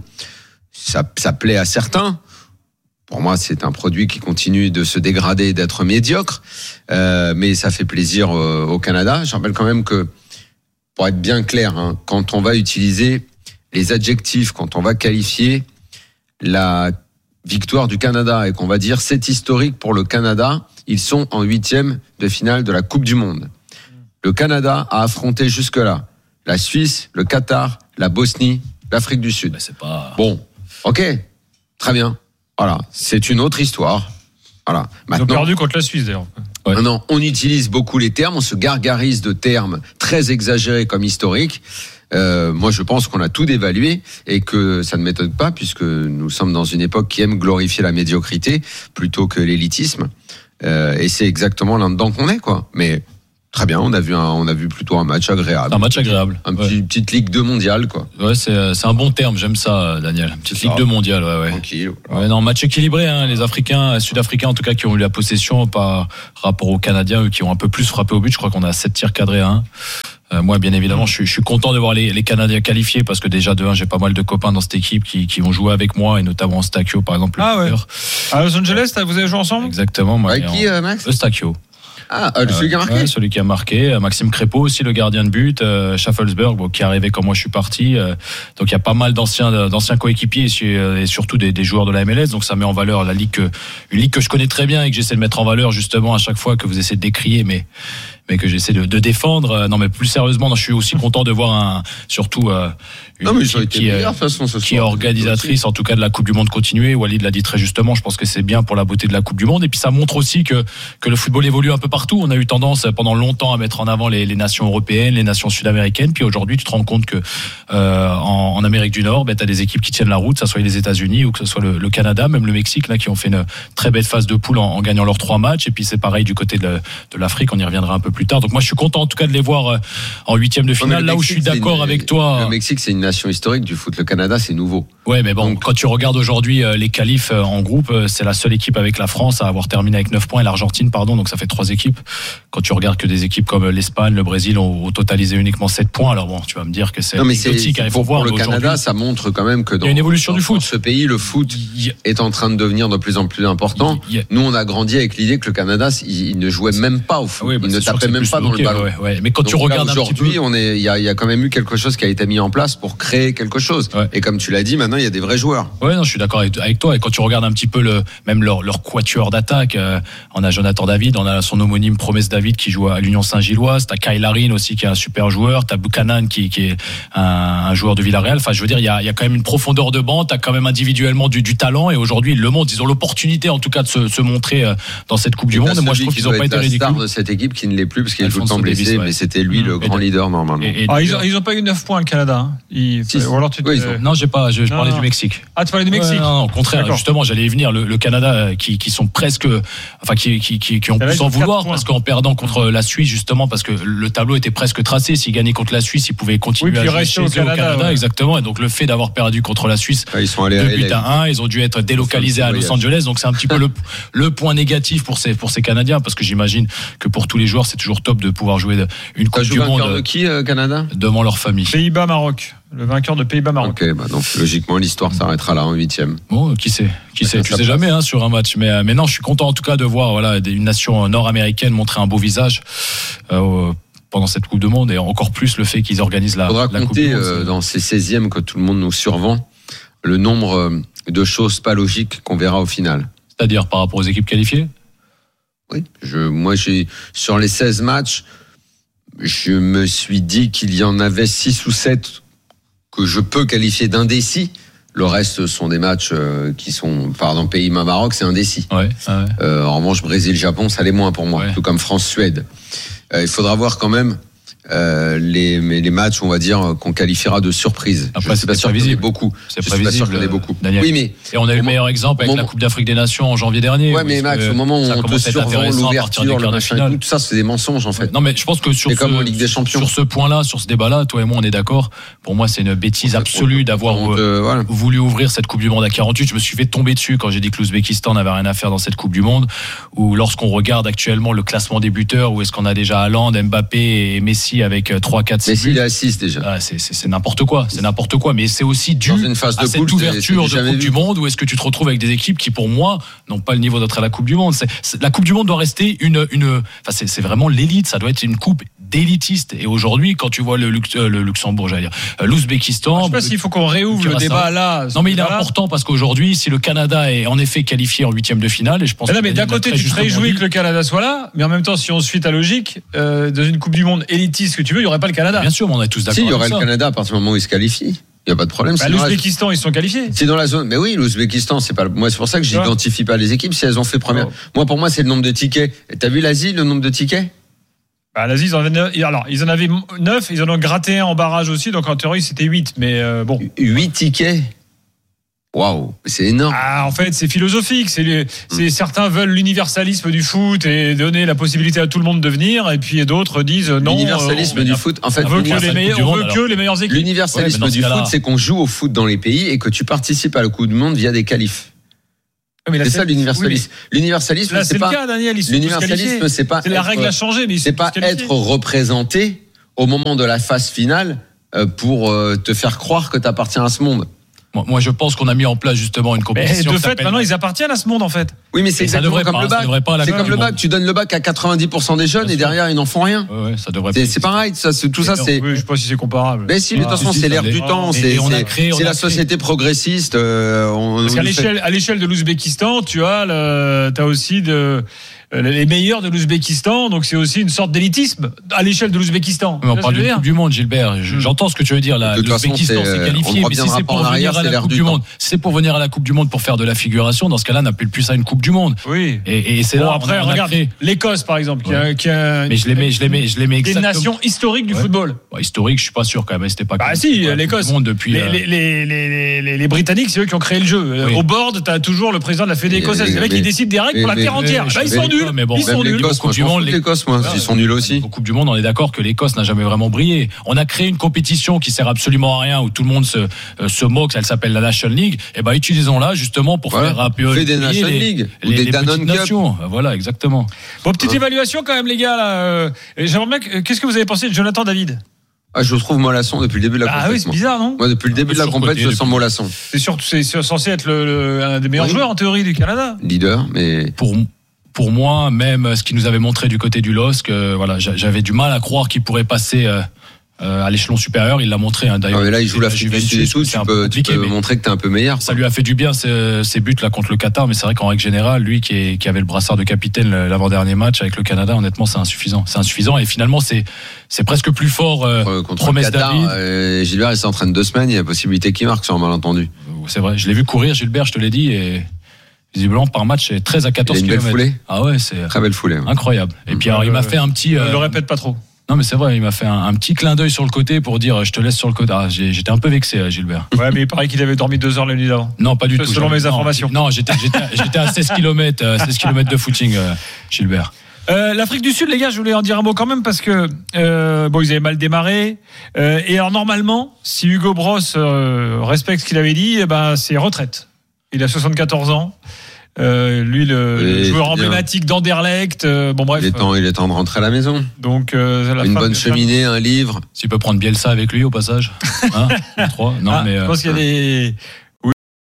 Ça, ça plaît à certains. Pour moi, c'est un produit qui continue de se dégrader et d'être médiocre. Euh, mais ça fait plaisir au, au Canada. Je rappelle quand même que, pour être bien clair, hein, quand on va utiliser les adjectifs, quand on va qualifier la victoire du Canada et qu'on va dire c'est historique pour le Canada, ils sont en huitième de finale de la Coupe du Monde. Le Canada a affronté jusque-là la Suisse, le Qatar, la Bosnie, l'Afrique du Sud. Ben c'est pas... Bon, ok, très bien. Voilà, c'est une autre histoire. Voilà. Maintenant, ils ont perdu contre la Suisse d'ailleurs. Ouais. Maintenant, on utilise beaucoup les termes, on se gargarise de termes très exagérés comme historiques. Euh, moi, je pense qu'on a tout dévalué et que ça ne m'étonne pas puisque nous sommes dans une époque qui aime glorifier la médiocrité plutôt que l'élitisme. Euh, et c'est exactement là-dedans qu'on est, quoi. Mais très bien, on a vu un, on a vu plutôt un match agréable. Un match agréable. Un ouais. petit, petite Ligue deux mondiale, quoi. Ouais, c'est, c'est un bon terme, j'aime ça, Daniel. Une petite Ligue deux mondiale, ouais, ouais. Tranquille. Ouais, non, match équilibré, hein. Les Africains, Sud-Africains, en tout cas, qui ont eu la possession par rapport aux Canadiens, eux, qui ont un peu plus frappé au but. Je crois qu'on a sept tirs cadrés à un. Euh, moi, bien évidemment, je suis, je suis content de voir les, les Canadiens qualifiés parce que déjà, de un, j'ai pas mal de copains dans cette équipe qui, qui vont jouer avec moi et notamment Eustachio, par exemple. Ah ouais. À Los Angeles, vous avez joué ensemble? Exactement. Moi, avec qui, euh, Max? Eustachio. Ah, euh, celui qui a marqué. Ouais, celui qui a marqué. Maxime Crépeau aussi, le gardien de but. Euh, Schaffelsberg, bon, qui est arrivé quand moi je suis parti. Euh, donc il y a pas mal d'anciens, d'anciens coéquipiers et, et surtout des, des joueurs de la M L S. Donc ça met en valeur la ligue, que, une ligue que je connais très bien et que j'essaie de mettre en valeur justement à chaque fois que vous essayez de décrier, mais mais que j'essaie de, de défendre. Non, mais plus sérieusement, non, je suis aussi content de voir un, surtout euh, une non, mais équipe qui, meilleurs, façon, ce qui est organisatrice, en tout cas de la Coupe du Monde continuer. Walid l'a dit très justement. Je pense que c'est bien pour la beauté de la Coupe du Monde. Et puis ça montre aussi que que le football évolue un peu partout. On a eu tendance pendant longtemps à mettre en avant les, les nations européennes, les nations sud-américaines. Puis aujourd'hui, tu te rends compte que euh, en, en Amérique du Nord, ben, tu as des équipes qui tiennent la route, que ce soit les États-Unis ou que ce soit le, le Canada, même le Mexique, là, qui ont fait une très belle phase de poule en, en gagnant leurs trois matchs. Et puis c'est pareil du côté de, de l'Afrique. On y reviendra un peu plus tard. Donc moi, je suis content en tout cas de les voir en huitième de finale. Là où je suis d'accord une, avec toi. Le Mexique, c'est une nation historique du foot. Le Canada, c'est nouveau. Ouais, mais bon, donc, quand tu regardes aujourd'hui les qualifs en groupe, c'est la seule équipe avec la France à avoir terminé avec neuf points et l'Argentine, pardon. Donc ça fait trois équipes. Quand tu regardes que des équipes comme l'Espagne, le Brésil ont, ont totalisé uniquement sept points. Alors bon, tu vas me dire que c'est exotique. Il faut voir. Pour le Canada, ça montre quand même que dans, il y a une évolution dans, du foot. Dans ce pays, le foot est en train de devenir de plus en plus important. Yeah. Nous, on a grandi avec l'idée que le Canada, il, il ne jouait même pas au foot. Oui, bah, il ne tapait même pas dans bloqué, le ballon. Ouais, ouais. Mais quand donc, tu regardes là, aujourd'hui, on est, il y a, il y a quand même eu quelque chose qui a été mis en place pour créer quelque chose. Ouais. Et comme tu l'as dit, maintenant, il y a des vrais joueurs. Ouais, non, je suis d'accord avec, avec toi. Et quand tu regardes un petit peu le, même leur, leur quatuor d'attaque, euh, on a Jonathan David, on a son homonyme Promesse David qui joue à l'Union Saint-Gilloise, t'as Kyle Larin aussi qui est un super joueur, t'as Buchanan qui, qui est un, un joueur de Villarreal. Enfin, je veux dire, il y a, il y a quand même une profondeur de banc, t'as quand même individuellement du, du talent. Et aujourd'hui, ils le montrent. Ils ont l'opportunité, en tout cas, de se, se montrer euh, dans cette Coupe et du Monde. Et moi, je trouve qu'ils n'ont pas été ridicules. Star de cette équipe qui ne l'est plus parce qu'il est tout le temps blessé, Davis, ouais. Mais c'était lui mmh. le grand et leader normalement. Et, et ah, ils, ont, ils ont pas eu neuf points le Canada. Hein. Ils, si, ou alors tu te... oui, ont... Non, j'ai pas. Je, je parlais non. du Mexique. Ah, tu parlais du Mexique. Ouais, non, non, au contraire. D'accord. Justement, j'allais y venir. Le, le Canada, qui, qui sont presque, enfin, qui, qui, qui, qui ont pu s'en vouloir parce qu'en perdant contre la Suisse, justement, parce que le tableau était presque tracé. S'ils gagnaient contre la Suisse, ils pouvaient continuer oui, à jouer chez eux au Canada, Canada, ouais. Exactement. Et donc le fait d'avoir perdu contre la Suisse, ouais, ils sont allés deux buts à un, ils ont dû être délocalisés à Los Angeles. Donc c'est un petit peu le, le point négatif pour ces pour ces Canadiens, parce que j'imagine que pour tous les joueurs, c'est toujours top de pouvoir jouer une Coupe du Monde. De qui, euh, Canada? Devant leur famille. Pays-Bas, Maroc. Le vainqueur de Pays-Bas-Maroc. Ok, bah donc logiquement l'histoire s'arrêtera là en huitième. Bon, qui sait, qui sait, tu sais jamais hein, sur un match, mais mais non, je suis content en tout cas de voir voilà une nation nord-américaine montrer un beau visage euh, pendant cette Coupe du Monde, et encore plus le fait qu'ils organisent la, Faudra la Coupe compter du Monde. Euh, dans ces seizièmes que tout le monde nous survend le nombre de choses pas logiques qu'on verra au final. C'est-à-dire par rapport aux équipes qualifiées. Oui, je, moi j'ai sur les seize matchs, je me suis dit qu'il y en avait six ou sept que je peux qualifier d'indécis. Le reste sont des matchs euh, qui sont, par exemple, Pays-Bas-Maroc, c'est indécis. Ouais, ouais. Euh, en revanche, Brésil-Japon, ça l'est moins pour moi, ouais. Tout comme France-Suède. Euh, il faudra voir quand même euh, les, les matchs, on va dire, qu'on qualifiera de surprise. Après, je suis pas sûr qu'il y en ait beaucoup. C'est je suis pas sûr qu'il y en ait beaucoup. Daniel. Oui, mais et on a eu le meilleur exemple avec moment, la Coupe d'Afrique des Nations en janvier dernier. Ouais, mais Max, au moment où on te survend l'ouverture, le machin, tout ça, c'est des mensonges en fait. Non, mais je pense que sur ce, comme en Ligue des Champions. Sur ce point-là, sur ce débat-là, toi et moi, on est d'accord. Pour moi, c'est une bêtise absolue d'avoir euh, voilà. voulu ouvrir cette Coupe du Monde à quarante-huit. Je me suis fait tomber dessus quand j'ai dit que l'Ouzbékistan n'avait rien à faire dans cette Coupe du Monde. Ou lorsqu'on regarde actuellement le classement des buteurs, où est-ce qu'on a déjà Haaland, Mbappé et Messi avec trois, quatre, six Messi, il est à six déjà. Ah, c'est, c'est, c'est n'importe quoi, c'est n'importe quoi. Mais c'est aussi dû une phase à de cette poule, ouverture c'est, c'est de Coupe vu. du Monde, où est-ce que tu te retrouves avec des équipes qui, pour moi, n'ont pas le niveau d'être à la Coupe du Monde. C'est, c'est, la Coupe du Monde doit rester une, une, enfin, c'est, c'est vraiment l'élite. Ça doit être une coupe d'élitiste. Et aujourd'hui, quand tu vois le, Lux, euh, le Luxembourg, j'allais dire, euh, l'Ouzbékistan. Je sais pas s'il faut qu'on réouvre le débat là. Non, mais il est important parce qu'aujourd'hui, si le Canada est en effet qualifié en huitième de finale, et je pense. Mais, là, mais d'un côté, tu te réjouis que le Canada soit là, mais en même temps, si on suit ta logique, euh, dans une Coupe du Monde élitiste que tu veux, il y aurait pas le Canada. Bien sûr, mais on est tous d'accord. Si, il y aurait avec le ça. Canada à partir du moment où il se qualifie. Il n'y a pas de problème. Bah, l'Ouzbékistan, ils sont qualifiés. C'est dans la zone. Mais oui, l'Ouzbékistan, c'est pas. Moi, c'est pour ça que j'identifie pas les équipes si elles ont fait première. Oh. Moi, pour moi, c'est le nombre de tickets. Et t'as vu l'Asie, le nombre de tickets? Bah, l'Asie, ils en avaient, alors, ils en avaient neuf, ils en ont gratté un en barrage aussi, donc en théorie, c'était huit. Mais euh, bon. huit tickets. Waouh, c'est énorme. Ah, en fait, c'est philosophique. C'est, les, c'est certains veulent l'universalisme du foot et donner la possibilité à tout le monde de venir, et puis d'autres disent non. L'universalisme euh, du foot, en fait, on veut que les meilleurs, on veut que les meilleures équipes. L'universalisme ouais, du foot, c'est qu'on joue au foot dans les pays et que tu participes à la Coupe du Monde via des qualifs. Oui, c'est, c'est ça l'universalisme. Oui, l'universalisme, là, c'est, c'est pas. Le cas, Daniel, l'universalisme, c'est pas. C'est la règle a changé, mais c'est pas être représenté au moment de la phase finale pour te faire croire que tu appartiens à ce monde. Moi, je pense qu'on a mis en place justement une compétition. Mais de fait, maintenant, ils appartiennent à ce monde, en fait. Oui, mais c'est exactement comme le bac. C'est comme le bac. Tu donnes le bac à quatre-vingt-dix pour cent des jeunes et derrière, ils n'en font rien. Ouais, ouais, ça devrait. C'est, c'est pareil. Ça, c'est, tout ça, c'est. Oui, je sais pas si c'est comparable. Mais si, de toute façon, c'est l'air du temps. C'est, c'est la société progressiste. Parce qu'à l'échelle, à l'échelle de l'Ouzbékistan, tu as, le, t'as aussi de. Les meilleurs de l'Ouzbékistan, donc c'est aussi une sorte d'élitisme à l'échelle de l'Ouzbékistan. Mais on parle de Coupe du Monde, Gilbert. J'entends ce que tu veux dire là. L'Ouzbékistan s'est qualifié, mais si c'est pour venir à la Coupe du Monde, c'est pour venir à la Coupe du Monde pour faire de la figuration. Dans ce cas-là, on n'appelle plus ça une Coupe du Monde. Oui. Et, et c'est bon, là. Après, on regarde créé... l'Écosse par exemple, qui a, qui a. Mais je les mets, je les mets, je les mets exactement. Des nations historiques du ouais. football. Bah, historique, je suis pas sûr quand même. C'était pas. Bah si, l'Écosse. Depuis. Les, les, les, les, les, les Britanniques, c'est eux qui ont créé le jeu. Au board, t'as toujours le président de la Fédé écossaise. Les mecs qui décident des règles pour la terre entière. Là, ils sont nuls. Ils sont nuls. Coupe du Monde, l'Écosse, moi, ils sont nuls aussi. Au Coupe du Monde, on est d'accord que l'Écosse n'a jamais vraiment brillé. On a créé une compétition qui sert absolument à rien, où tout le monde se, euh, se moque. Elle s'appelle la National League. Et ben, utilisons-la justement pour voilà. faire un peu. Fait des National les, League les, ou des les Danone Cup. Voilà, exactement. Bon, petite hein. évaluation quand même, les gars. Là. J'aimerais bien. Qu'est-ce que vous avez pensé de Jonathan David? Ah, je le trouve mollasson depuis le début de la compétition. Ah oui, c'est bizarre, non? Moi, depuis le début de la compétition, je sens mollasson. C'est sûr, c'est censé être le, le, un des meilleurs oui. joueurs en théorie du Canada. Leader, mais pour. Pour moi, même ce qu'il nous avait montré du côté du L O S C, euh, voilà, j'avais du mal à croire qu'il pourrait passer euh, euh, à l'échelon supérieur. Il l'a montré. Hein, d'ailleurs. Ah, mais là, il joue la Juventus et tout. Tu peux, tu peux montrer que t'es un peu meilleur. Ça lui a fait du bien ces, ces buts là contre le Qatar, mais c'est vrai qu'en règle générale, lui qui, est, qui avait le brassard de capitaine l'avant-dernier match avec le Canada, honnêtement, c'est insuffisant. C'est insuffisant et finalement, c'est c'est presque plus fort. Euh, contre le Qatar, euh, Gilbert, il s'entraîne deux semaines. Il y a possibilité qu'il marque sur un malentendu. C'est vrai. Je l'ai vu courir, Gilbert. Je te l'ai dit et. Visiblement par match c'est treize à quatorze kilomètres. Une belle foulée. Ah ouais, c'est très belle foulée. Ouais. Incroyable. Et puis alors euh, il m'a fait un petit. Euh, ne le répète pas trop. Non mais c'est vrai, il m'a fait un, un petit clin d'œil sur le côté pour dire je te laisse sur le côté. Ah, j'étais un peu vexé, Gilbert. Ouais, mais il paraît qu'il avait dormi deux heures la nuit d'avant. Non, pas du tout. Selon mes informations. Non, j'étais j'étais j'étais à seize kilomètres, seize kilomètres de footing, euh, Gilbert. Euh, L'Afrique du Sud, les gars, je voulais en dire un mot quand même parce que euh, bon, ils avaient mal démarré. Euh, et alors normalement, si Hugo Bross euh, respecte ce qu'il avait dit, eh ben c'est retraite. Il a soixante-quatorze ans. Euh, lui, le, oui, le joueur emblématique d'Anderlecht. Euh, bon bref. Il est temps, il est temps de rentrer à la maison. Donc euh, la une bonne cheminée, un livre. S'il peut prendre Bielsa avec lui au passage. Hein trois. Non ah, mais. Je pense euh, qu'il y a des. Oui.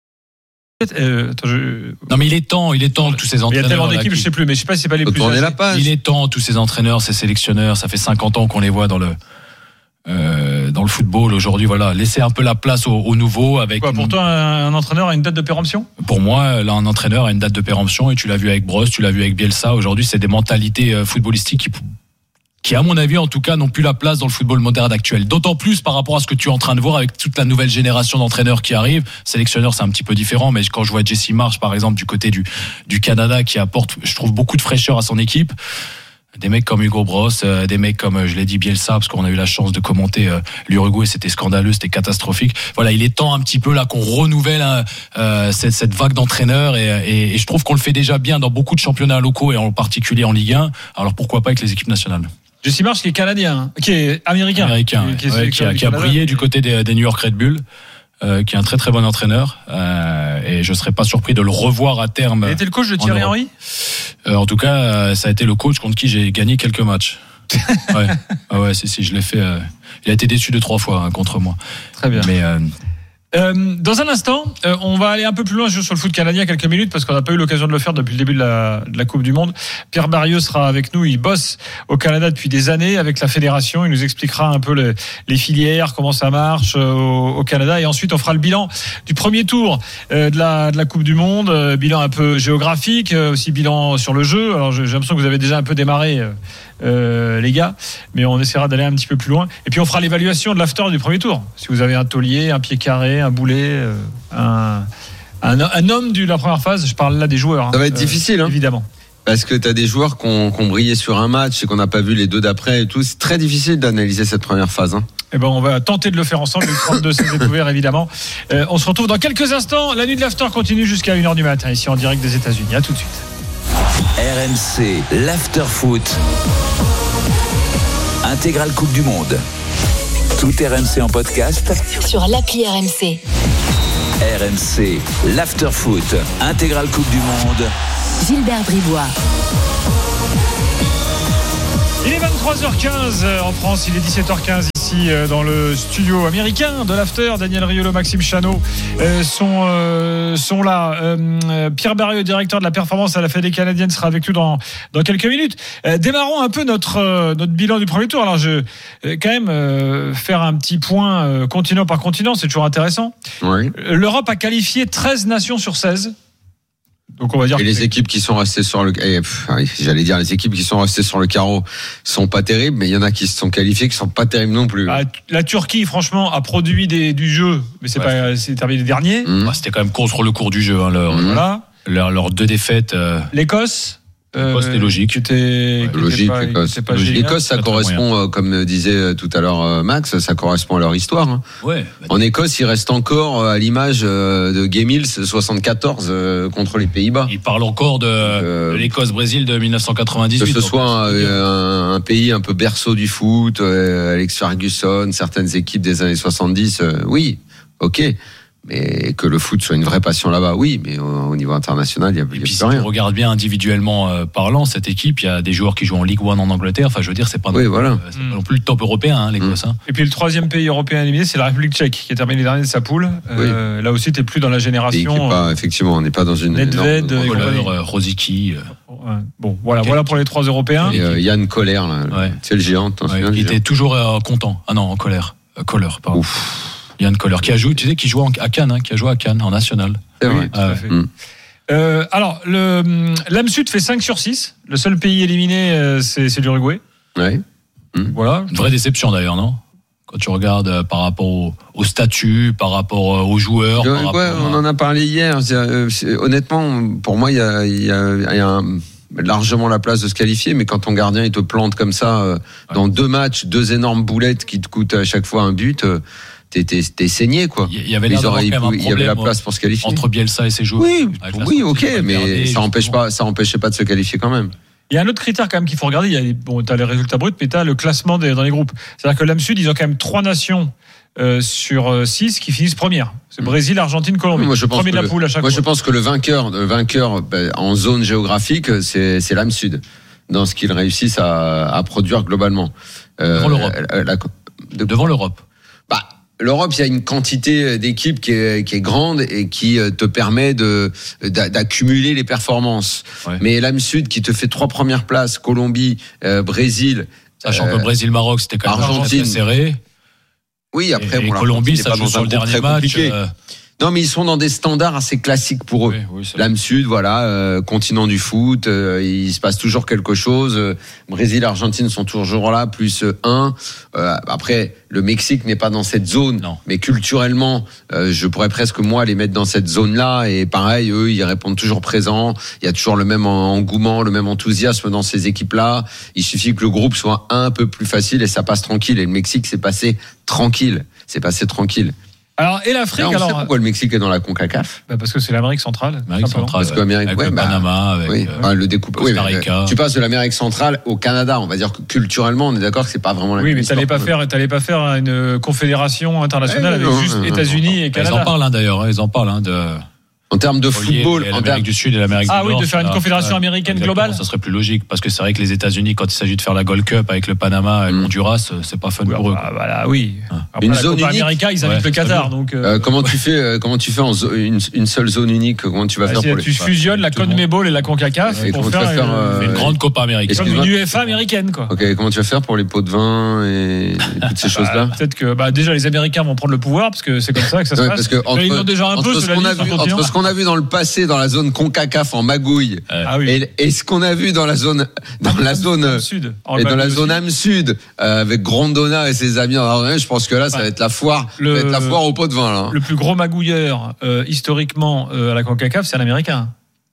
Euh, attends, je... Non mais il est temps, il est temps que tous ces entraîneurs. Il y a tellement d'équipes, je sais plus, mais je sais pas si c'est pas les plus. Tourner la page. Il est temps tous ces entraîneurs, ces sélectionneurs. Ça fait cinquante ans qu'on les voit dans le. Euh, dans le football aujourd'hui, voilà, laisser un peu la place aux, aux nouveaux. Avec quoi, une... pour toi, un, un entraîneur a une date de péremption? Pour moi, là, un entraîneur a une date de péremption et tu l'as vu avec Bross, tu l'as vu avec Bielsa. Aujourd'hui, c'est des mentalités euh, footballistiques qui, qui, à mon avis, en tout cas, n'ont plus la place dans le football moderne actuel. D'autant plus par rapport à ce que tu es en train de voir avec toute la nouvelle génération d'entraîneurs qui arrivent. Sélectionneur, c'est un petit peu différent, mais quand je vois Jesse Marsch, par exemple, du côté du, du Canada, qui apporte, je trouve, beaucoup de fraîcheur à son équipe. Des mecs comme Hugo Bross, euh, des mecs comme, je l'ai dit, Bielsa, parce qu'on a eu la chance de commenter euh, l'Uruguay, c'était scandaleux, c'était catastrophique. Voilà, il est temps un petit peu là qu'on renouvelle hein, euh, cette, cette vague d'entraîneurs et, et, et je trouve qu'on le fait déjà bien dans beaucoup de championnats locaux et en particulier en Ligue un. Alors pourquoi pas avec les équipes nationales? Jesse Marsch qui est canadien, hein, qui est américain, américain, qui, qui, ouais, qui, a, qui a brillé du côté des, des New York Red Bull. Euh, qui est un très très bon entraîneur euh, et je serais pas surpris de le revoir à terme. Il a été le coach de Thierry Henry euh, en tout cas euh, ça a été le coach contre qui j'ai gagné quelques matchs. ouais ah ouais si si je l'ai fait euh, il a été déçu de trois fois hein, contre moi. Très bien. Mais euh, Euh, dans un instant, euh, on va aller un peu plus loin sur le foot canadien, quelques minutes, parce qu'on n'a pas eu l'occasion de le faire depuis le début de la, de la Coupe du Monde. Pierre Barrieux sera avec nous, il bosse au Canada depuis des années avec la fédération, il nous expliquera un peu les, les filières, comment ça marche euh, au, au Canada, et ensuite on fera le bilan du premier tour euh, de, la, de la Coupe du Monde, euh, bilan un peu géographique, euh, aussi bilan sur le jeu. Alors j'ai l'impression que vous avez déjà un peu démarré euh, Euh, les gars, mais on essaiera d'aller un petit peu plus loin. Et puis on fera l'évaluation de l'after du premier tour. Si vous avez un taulier, un pied carré, un boulet, euh, un, un, un homme de la première phase, je parle là des joueurs. Ça va être euh, difficile, hein. Évidemment. Parce que tu as des joueurs qui ont, qui ont brillé sur un match et qu'on n'a pas vu les deux d'après et tout. C'est très difficile d'analyser cette première phase. Hein. Eh ben, on va tenter de le faire ensemble. Le trente-deux c'est découvert, évidemment. Euh, on se retrouve dans quelques instants. La nuit de l'after continue jusqu'à une heure du matin, ici en direct des États-Unis. À tout de suite. R M C, l'after foot. Intégrale Coupe du Monde. Tout R M C en podcast. Sur l'appli R M C. R M C, l'after foot. Intégrale Coupe du Monde. Gilbert Bribois. Il est vingt-trois heures quinze en France, il est dix-sept heures quinze ici dans le studio américain de l'After. Daniel Riolo, Maxime Chano euh, sont, euh, sont là. Euh, Pierre Barrieux, directeur de la performance à la Fédé canadienne, sera avec nous dans, dans quelques minutes. Euh, démarrons un peu notre, euh, notre bilan du premier tour. Alors, je euh, quand même euh, faire un petit point euh, continent par continent, c'est toujours intéressant. Oui. L'Europe a qualifié treize nations sur seize. Donc on va dire et les équipes qui sont restées sur le et, pff, j'allais dire les équipes qui sont restées sur le carreau sont pas terribles, mais il y en a qui se sont qualifiées qui sont pas terribles non plus. Ah, la Turquie franchement a produit des, du jeu, mais c'est ouais. pas c'est terminé dernier. Mmh. Bah, c'était quand même contre le cours du jeu hein, leur, mmh. voilà. Leurs leur deux défaites. Euh... L'Écosse. Euh, c'était logique. Était, ouais, logique, pas, l'Écosse. Pas L'Écosse, ça correspond, euh, comme disait tout à l'heure Max, ça correspond à leur histoire. Hein. Ouais, bah, en Écosse, il reste encore à l'image de Gay Mills soixante-quatorze euh, contre les Pays-Bas. Il parle encore de, euh, de l'Écosse-Brésil de dix-neuf cent quatre-vingt-dix-huit. Que ce soit un, un, un pays un peu berceau du foot, euh, Alex Ferguson, certaines équipes des années soixante-dix, euh, oui, ok. Mais que le foot soit une vraie passion là-bas, oui, mais au, au niveau international, il y a, et y a puis, plus si rien. tu regardes bien individuellement euh, parlant, cette équipe, il y a des joueurs qui jouent en Ligue un en Angleterre. Enfin, je veux dire, c'est pas, oui, non, voilà. c'est pas non plus le top européen, hein, l'Écosse. Mmh. Hein. Et puis le troisième pays européen éliminé, c'est la République tchèque, qui a terminé dernier de sa poule. Oui. Euh, là aussi, t'es plus dans la génération. Pas, effectivement, on n'est pas dans une. Nedved, euh, Rosicky. Euh. Ouais. Bon, voilà, okay. voilà pour les trois Européens. Et euh, Yann Koller, là, ouais. c'est le géant. Ouais, il était toujours euh, content. Ah non, en colère. Euh, Koller, pardon. Ouf. Yann Koller, qui a joué, tu sais, qui joue à Cannes, hein, qui a joué à Cannes en national. C'est vrai. Oui, tout à fait. Mmh. Euh, alors, le l'A M Sud fait cinq sur six. Le seul pays éliminé, euh, c'est, c'est l'Uruguay. Ouais. Mmh. Voilà. Une vraie déception d'ailleurs, non ? Quand tu regardes euh, par rapport au, au statut, par rapport euh, aux joueurs. Ouais, par ouais, rapport on à... en a parlé hier. C'est, euh, c'est, honnêtement, pour moi, il y a, y a, y a un, largement la place de se qualifier, mais quand ton gardien il te plante comme ça euh, ouais. dans deux matchs, deux énormes boulettes qui te coûtent à chaque fois un but. Euh, T'es, t'es, t'es saigné quoi. Il y avait, l'air auraient, quand même un il y avait la place pour se qualifier entre Bielsa et ses joueurs. Oui, oui, ok, mais ça empêche pas, ça empêchait pas de se qualifier quand même. Il y a un autre critère quand même qu'il faut regarder. Il y a les, bon, t'as les résultats bruts, mais t'as le classement des, dans les groupes. C'est-à-dire que l'A M Sud, ils ont quand même trois nations euh, sur six qui finissent premières. C'est Brésil, Argentine, Colombie. Moi, je pense Premier de la le, poule à chaque moi, fois. je pense que le vainqueur, le vainqueur ben, en zone géographique, c'est, c'est l'A M Sud dans ce qu'ils réussissent à, à produire globalement. Euh, Devant l'Europe. La, la, de, Devant l'Europe. Bah. L'Europe, il y a une quantité d'équipes qui est, qui est grande et qui te permet de, d'accumuler les performances. Ouais. Mais l'A M Sud qui te fait trois premières places, Colombie, euh, Brésil. Sachant euh, que Brésil-Maroc, c'était quand même Argentine serré. Oui, après, et, bon, et Colombie, ça joue sur le dernier match. Euh... Non, mais ils sont dans des standards assez classiques pour eux. Oui, oui, L'A M Sud, voilà, euh, continent du foot, euh, il se passe toujours quelque chose. Euh, Brésil, Argentine sont toujours là, plus un. Euh, après, le Mexique n'est pas dans cette zone, non. mais culturellement, euh, je pourrais presque moi les mettre dans cette zone-là. Et pareil, eux, ils répondent toujours présents. Il y a toujours le même engouement, le même enthousiasme dans ces équipes-là. Il suffit que le groupe soit un peu plus facile et ça passe tranquille. Et le Mexique, c'est passé tranquille. C'est passé tranquille. Alors, et l'Afrique, alors, on alors. sait pourquoi le Mexique est dans la CONCACAF? Bah parce que c'est l'Amérique centrale. L'Amérique centrale. Parce qu'Amérique, avec ouais, le bah, Panama, avec oui, euh, le découpe. Oui, mais, tu passes de l'Amérique centrale au Canada. On va dire que culturellement, on est d'accord que c'est pas vraiment la oui, même mais histoire. t'allais pas faire, t'allais pas faire une confédération internationale ouais, avec non, juste non, États-Unis non. et Canada. Ils en parlent hein, d'ailleurs. Ils en parlent hein, de. En termes de football, en l'Amérique du Sud et l'Amérique ah du oui, Nord. de faire une là, confédération ouais, américaine exactement, globale. Ça serait plus logique parce que c'est vrai que les États-Unis, quand il s'agit de faire la Gold Cup avec le Panama et le Honduras, c'est pas fun oui, pour eux. Bah, voilà, oui. Après, une la zone Copa unique. América, ils invitent ouais, le Qatar, donc. Euh, comment tu fais, euh, comment tu fais en zo- une, une seule zone unique? Comment tu vas bah, faire pour tu les... fusionnes la CONMEBOL et la CONCACAF et pour faire, faire, euh, une, une grande Copa américaine. Comme une U F A américaine, quoi. Ok, comment tu vas faire pour les pots de vin et, et toutes ces bah, choses-là? Peut-être que, bah, déjà, les Américains vont prendre le pouvoir parce que c'est comme ça que ça se ouais, passe. Parce que entre, ils l'ont déjà un peu, ce qu'on a vu, entre ce qu'on a vu dans le passé dans la zone CONCACAF en magouille ah oui. et, et ce qu'on a vu dans la zone dans la zone sud et dans la zone Am Sud euh, avec Grondona et ses amis, je pense que là ça va être la foire, le, ça va être la foire au pot de vin là. Le plus gros magouilleur euh, historiquement euh, à la CONCACAF, c'est un Américain.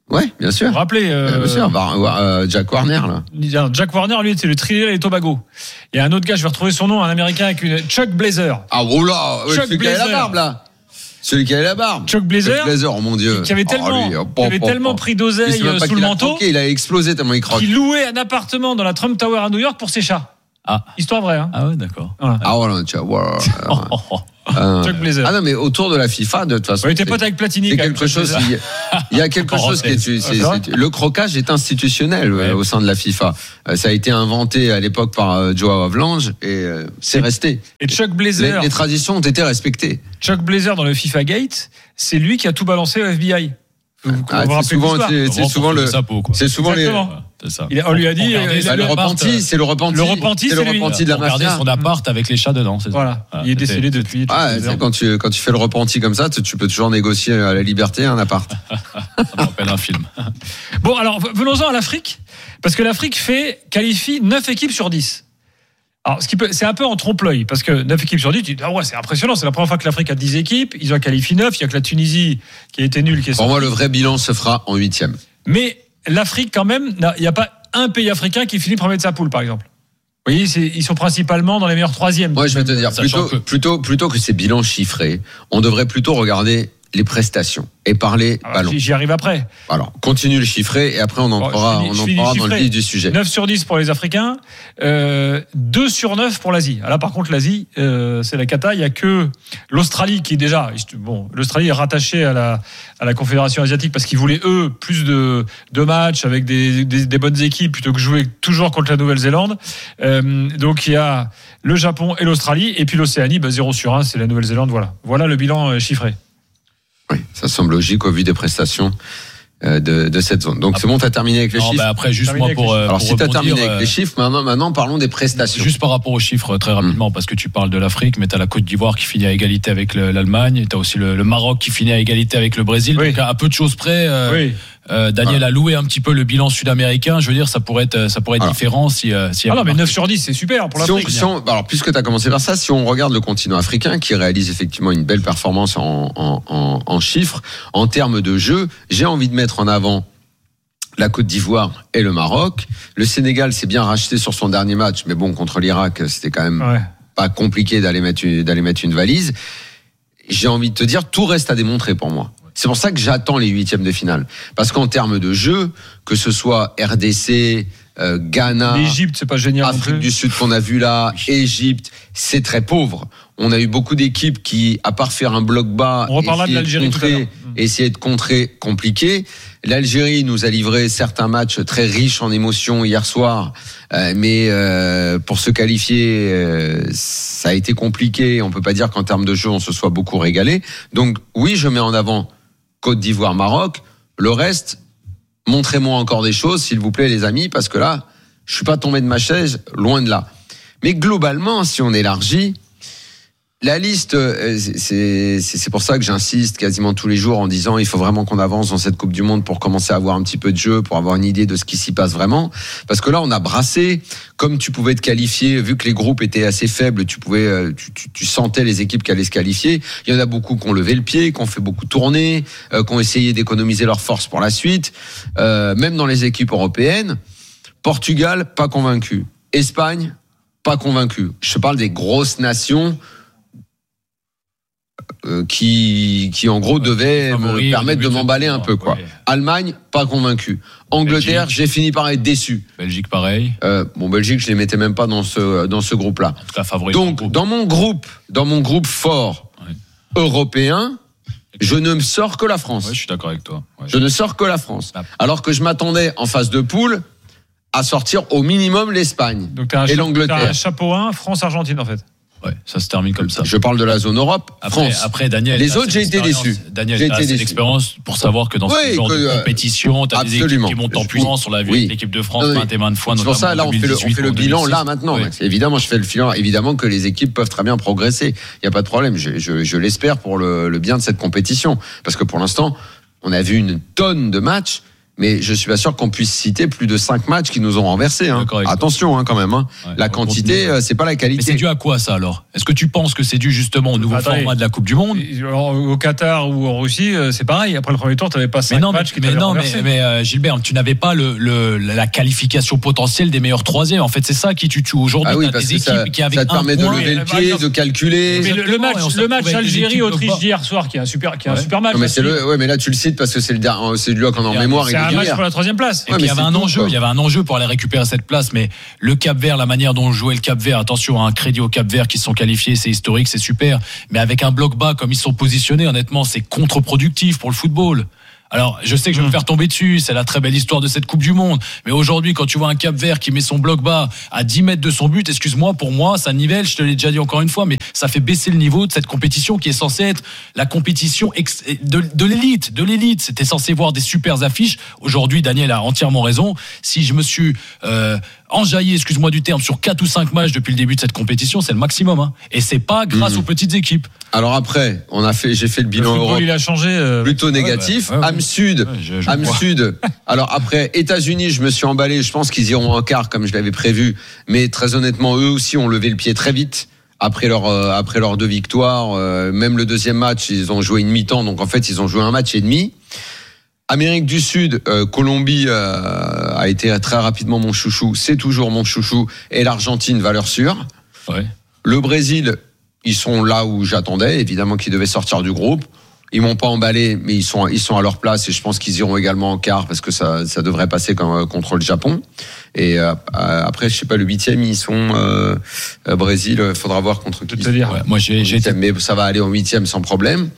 Ouais, bien sûr. Vous vous rappelez euh, Bien sûr, bah, euh, Jack Warner, là. Jack Warner, lui, c'est le Trinidad et Tobago. Il y a un autre gars, je vais retrouver son nom, un Américain avec une Chuck Blazer. Ah, oh là, Chuck celui Blazer. qui avait la barbe, là. Celui qui avait la barbe. Chuck Blazer. Chuck Blazer, oh mon Dieu. Qui avait tellement, oh, lui, oh, qui avait oh, tellement oh. pris d'oseille Il sous le manteau. Il a explosé tellement il croque. Qui louait un appartement dans la Trump Tower à New York pour ses chats. Ah. Histoire vraie, hein. Ah ouais, d'accord. Voilà. Ah voilà, tu vois. Oh, oh, oh. Euh, Chuck Blazer. Ah non, mais autour de la FIFA, de toute façon. Il était pote avec Platini. C'est quand quelque même, chose. Il y a, il y a quelque chose qui est, c'est, c'est, c'est, le crocage est institutionnel ouais. au sein de la FIFA. Ça a été inventé à l'époque par Joao Havelange et euh, c'est resté. Et Chuck Blazer. Les, les traditions ont été respectées. Chuck Blazer dans le FIFA Gate, c'est lui qui a tout balancé au F B I. Vous, vous ah, vous c'est souvent, c'est, c'est souvent le. Sapot, c'est souvent Exactement. les. C'est ça. Il a, on lui a dit. Regardez, bah, le repenti, c'est le repenti. Le repenti, c'est, c'est le lui. repenti de la mafia. Regardez son appart avec les chats dedans. C'est voilà. Ça. Il est décédé depuis. Ah, c'est quand tu quand tu fais le repenti comme ça, tu, tu peux toujours négocier à la liberté un appart. Ça me rappelle un film. Bon, alors venons-en à l'Afrique, parce que l'Afrique fait qualifie neuf équipes sur dix. Alors, ce qui peut, c'est un peu en trompe-l'œil, parce que neuf équipes sur dix, tu dis, ah ouais, c'est impressionnant, c'est la première fois que l'Afrique a dix équipes, ils ont qualifié neuf, il y a que la Tunisie qui a été nulle, qui est Pour moi, le vrai bilan se fera en huitième. Mais l'Afrique, quand même, il n'y a pas un pays africain qui finit premier de sa poule, par exemple. Vous voyez, c'est, ils sont principalement dans les meilleurs troisièmes. Moi, je vais te dire, plutôt que... plutôt, plutôt que ces bilans chiffrés, on devrait plutôt regarder les prestations et parler ah, ballon. J'y arrive après. Alors, continue le chiffrer et après on entrera, bon, on entrera dans le vif du sujet. neuf sur dix pour les Africains, euh, deux sur neuf pour l'Asie. Là, par contre, l'Asie, euh, c'est la cata. Il y a que l'Australie qui déjà, bon, l'Australie est rattachée à la à la Confédération asiatique parce qu'ils voulaient eux plus de de matchs avec des des, des bonnes équipes plutôt que jouer toujours contre la Nouvelle-Zélande. Euh, donc il y a le Japon et l'Australie et puis l'Océanie, bah, zéro sur un, c'est la Nouvelle-Zélande. Voilà, voilà le bilan euh, chiffré. Oui, ça semble logique au vu des prestations euh, de, de cette zone. Donc après, c'est bon, t'as terminé avec les non, chiffres. Bah après, juste terminé moi pour. Euh, Alors pour si t'as terminé avec euh, les chiffres, maintenant, maintenant parlons des prestations. Juste par rapport aux chiffres, très rapidement, mmh. parce que tu parles de l'Afrique, mais t'as la Côte d'Ivoire qui finit à égalité avec le, l'Allemagne, t'as aussi le, le Maroc qui finit à égalité avec le Brésil. Oui. Donc à peu de choses près. Euh, oui. Euh, Daniel ah. a loué un petit peu le bilan sud-américain. Je veux dire, ça pourrait être, ça pourrait être alors, différent si. Euh, si ah non, mais neuf sur dix, c'est super pour si l'Afrique. On, si on, alors, puisque tu as commencé par ça, si on regarde le continent africain qui réalise effectivement une belle performance en, en, en, en chiffres, en termes de jeu, j'ai envie de mettre en avant la Côte d'Ivoire et le Maroc. Le Sénégal s'est bien racheté sur son dernier match, mais bon, contre l'Irak, c'était quand même ouais. pas compliqué d'aller mettre une, d'aller mettre une valise. J'ai envie de te dire, tout reste à démontrer pour moi. C'est pour ça que j'attends les huitièmes de finale. Parce qu'en termes de jeu, que ce soit R D C, euh, Ghana, l'Égypte, c'est pas génial. Afrique du Sud qu'on a vu là, Égypte, c'est très pauvre. On a eu beaucoup d'équipes qui, à part faire un bloc bas, on reparlera de l'Algérie tout à l'heure. Essayer de contrer compliqué. L'Algérie nous a livré certains matchs très riches en émotions hier soir, euh, mais euh, pour se qualifier, euh, ça a été compliqué. On peut pas dire qu'en termes de jeu, on se soit beaucoup régalé. Donc oui, je mets en avant Côte d'Ivoire, Maroc. Le reste, montrez-moi encore des choses, s'il vous plaît, les amis, parce que là, je suis pas tombé de ma chaise, loin de là. Mais globalement, si on élargit, la liste, c'est, c'est, c'est pour ça que j'insiste quasiment tous les jours en disant il faut vraiment qu'on avance dans cette Coupe du Monde pour commencer à avoir un petit peu de jeu, pour avoir une idée de ce qui s'y passe vraiment. Parce que là, on a brassé, comme tu pouvais te qualifier, vu que les groupes étaient assez faibles, tu pouvais, tu, tu, tu sentais les équipes qui allaient se qualifier. Il y en a beaucoup qui ont levé le pied, qui ont fait beaucoup tourner, euh, qui ont essayé d'économiser leurs forces pour la suite. Euh, même dans les équipes européennes, Portugal, pas convaincu. Espagne, pas convaincu. Je parle des grosses nations. Euh, qui, qui en gros ouais, devait favori, me permettre de m'emballer un peu quoi. Ouais. Allemagne, pas convaincu. Angleterre, Belgique. J'ai fini par être déçu. Belgique, pareil. Euh, bon, Belgique, je les mettais même pas dans ce dans ce groupe-là. En tout cas, favori. Donc, dans mon groupe, dans mon groupe fort ouais. européen, je ne me sors que la France. Ouais, je suis d'accord avec toi. Ouais. Je ne sors que la France. Alors que je m'attendais en phase de poule à sortir au minimum l'Espagne Donc t'as un et cha- l'Angleterre. T'as un chapeau un, France-Argentine en fait. Ouais, ça se termine comme ça. Je parle de la zone Europe, après, France. Après, Daniel, les autres, j'ai été déçu. Daniel, j'ai t'as été assez déçu. d'expérience pour savoir que dans oui, ce genre que, de compétition, t'as absolument. des équipes qui montent en puissance. On l'a vu oui. avec l'équipe de France maintes et maintes fois. C'est pour ça, là, on fait le, on fait le bilan là maintenant. Oui. Évidemment, je fais le bilan. Évidemment que les équipes peuvent très bien progresser. Il n'y a pas de problème. Je, je, je l'espère pour le, le bien de cette compétition. Parce que pour l'instant, on a vu une tonne de matchs. mais je suis pas sûr qu'on puisse citer plus de cinq matchs qui nous ont renversés. Hein. Attention hein, quand même. Hein. Ouais, la quantité, continue. C'est pas la qualité. Mais c'est dû à quoi ça alors ? Est-ce que tu penses que c'est dû justement au nouveau Attendez, format de la Coupe du Monde ? Au Qatar ou en Russie, c'est pareil. Après le premier tour, tu n'avais pas cinq matchs qui t'avaient renversé. Mais non, mais, mais euh, Gilbert, tu n'avais pas le, le, la qualification potentielle des meilleurs troisièmes. En fait, c'est ça qui tu tues aujourd'hui. Ah oui, t'as des équipes ça, qui avaient ça te permet de lever le pied, de calculer. Mais le, le match, le match Algérie-Autriche d'hier soir, qui est un super, qui est un super match. Mais c'est le, ouais, mais là tu le cites parce que c'est le dernier, c'est lui qu'on a en mémoire. C'est un match pour la troisième place. Et puis il y avait un enjeu, il y avait un enjeu pour aller récupérer cette place. Mais le Cap-Vert, la manière dont jouait le Cap-Vert, attention, un crédit au Cap-Vert qui se sont qualifiés, c'est historique, c'est super. Mais avec un bloc bas comme ils sont positionnés, honnêtement, c'est contre-productif pour le football. Alors, je sais que je vais me faire tomber dessus, c'est la très belle histoire de cette Coupe du Monde. Mais aujourd'hui, quand tu vois un Cap-Vert qui met son bloc bas à dix mètres de son but, excuse-moi, pour moi, ça nivelle, je te l'ai déjà dit encore une fois, mais ça fait baisser le niveau de cette compétition qui est censée être la compétition ex- de, de l'élite, de l'élite. C'était censé voir des super affiches. Aujourd'hui, Daniel a entièrement raison. Si je me suis euh, enjaillé, excuse-moi du terme, sur quatre ou cinq matchs depuis le début de cette compétition, c'est le maximum. Hein. Et c'est pas grâce mmh. aux petites équipes. Alors après, on a fait, j'ai fait le bilan le Europe. Il a changé. Euh... Plutôt négatif. Ouais, bah, ouais, ouais. Am Sud, ouais, je, je Am crois. Sud. Alors après, États-Unis, je me suis emballé. Je pense qu'ils iront en quart comme je l'avais prévu. Mais très honnêtement, eux aussi ont levé le pied très vite après leur euh, après leurs deux victoires. Euh, même le deuxième match, ils ont joué une mi-temps. Donc en fait, ils ont joué un match et demi. Amérique du Sud, euh, Colombie euh, a été très rapidement mon chouchou. C'est toujours mon chouchou. Et l'Argentine, valeur sûre. Ouais. Le Brésil, ils sont là où j'attendais. Évidemment qu'ils devaient sortir du groupe. Ils m'ont pas emballé, mais ils sont ils sont à leur place et je pense qu'ils iront également en quart parce que ça ça devrait passer comme, contre le Japon. Et euh, après, je sais pas, le huitième, ils sont euh, Brésil. Faudra voir contre qui. Te dire. Ouais, moi, j'ai, j'ai été... mais ça va aller en huitième sans problème.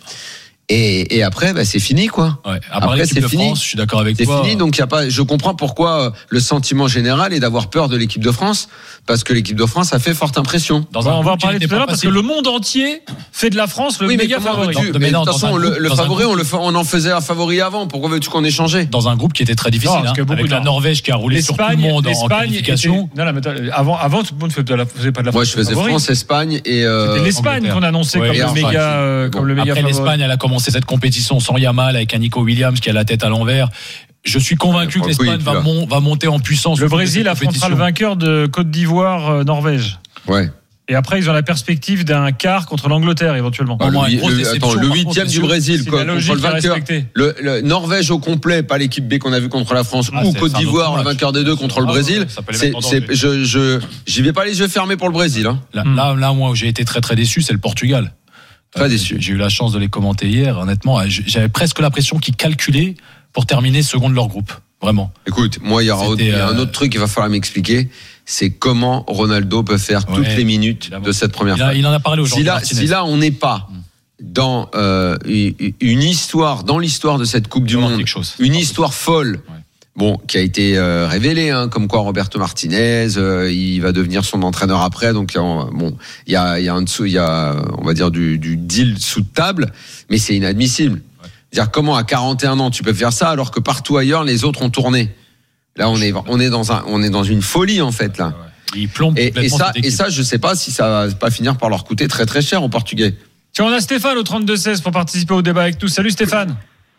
Et, et après, bah, c'est fini, quoi. Ouais. Après, c'est fini. France, je suis d'accord avec c'est toi. C'est fini, donc y a pas. Je comprends pourquoi le sentiment général est d'avoir peur de l'équipe de France, parce que l'équipe de France a fait forte impression. Dans un on va en parler tout à l'heure, parce que le monde entier fait de la France le oui, méga favori. Tu, mais de toute façon, le, le favori, on, le, on en faisait un favori avant. Pourquoi veux-tu qu'on ait changé ? Dans un groupe qui était très difficile, non, hein, avec la Norvège qui a roulé sur tout le monde en qualification. Était... Non, non, mais avant, avant, tout le monde faisait pas de la France. Moi, je faisais favori. France, Espagne et. Euh, C'était l'Espagne qu'on annonçait ouais, comme, le méga, euh, bon. comme le méga. Après, favori. l'Espagne, elle a commencé cette compétition sans Yamal, avec un Nico Williams qui a la tête à l'envers. Je suis convaincu que l'Espagne va, mon, va monter en puissance. Le Brésil affrontera le vainqueur de Côte d'Ivoire-Norvège. Ouais. Et après, ils ont la perspective d'un quart contre l'Angleterre, éventuellement. Ah, le, le, attends, le huitième du Brésil, quoi, contre le vainqueur. Le, le Norvège au complet, pas l'équipe B qu'on a vu contre la France, ah, ou Côte d'Ivoire, le vainqueur des deux contre ah, le Brésil. C'est, c'est, je, je, j'y vais pas les yeux fermés pour le Brésil. Hein. Là, mm. là, là, moi, où j'ai été très très déçu, c'est le Portugal. Très euh, déçu. J'ai eu la chance de les commenter hier. Honnêtement, j'avais presque l'impression qu'ils calculaient pour terminer second de leur groupe. Vraiment. Écoute, moi, il y aura autre, il y a un autre truc qu'il va falloir m'expliquer. C'est comment Ronaldo peut faire ouais, toutes les minutes évidemment. de cette première phase. Il en a parlé aujourd'hui. Si là, si là on n'est pas dans euh, une histoire, dans l'histoire de cette Coupe du Monde, une histoire folle, ouais. bon, qui a été euh, révélée, hein, comme quoi Roberto Martinez, euh, il va devenir son entraîneur après. Donc bon, il y a, il y a un dessous, il y a, on va dire du, du deal sous table, mais c'est inadmissible. Ouais. C'est-à-dire comment à quarante et un ans tu peux faire ça alors que partout ailleurs les autres ont tourné. Là, on est, on est dans un, on est dans une folie en fait là. Ils plombent et, et ça, et ça, je sais pas si ça va pas finir par leur coûter très très cher aux Portugais. Tiens, on a Stéphane au trente-deux seize pour participer au débat avec nous. Salut Stéphane.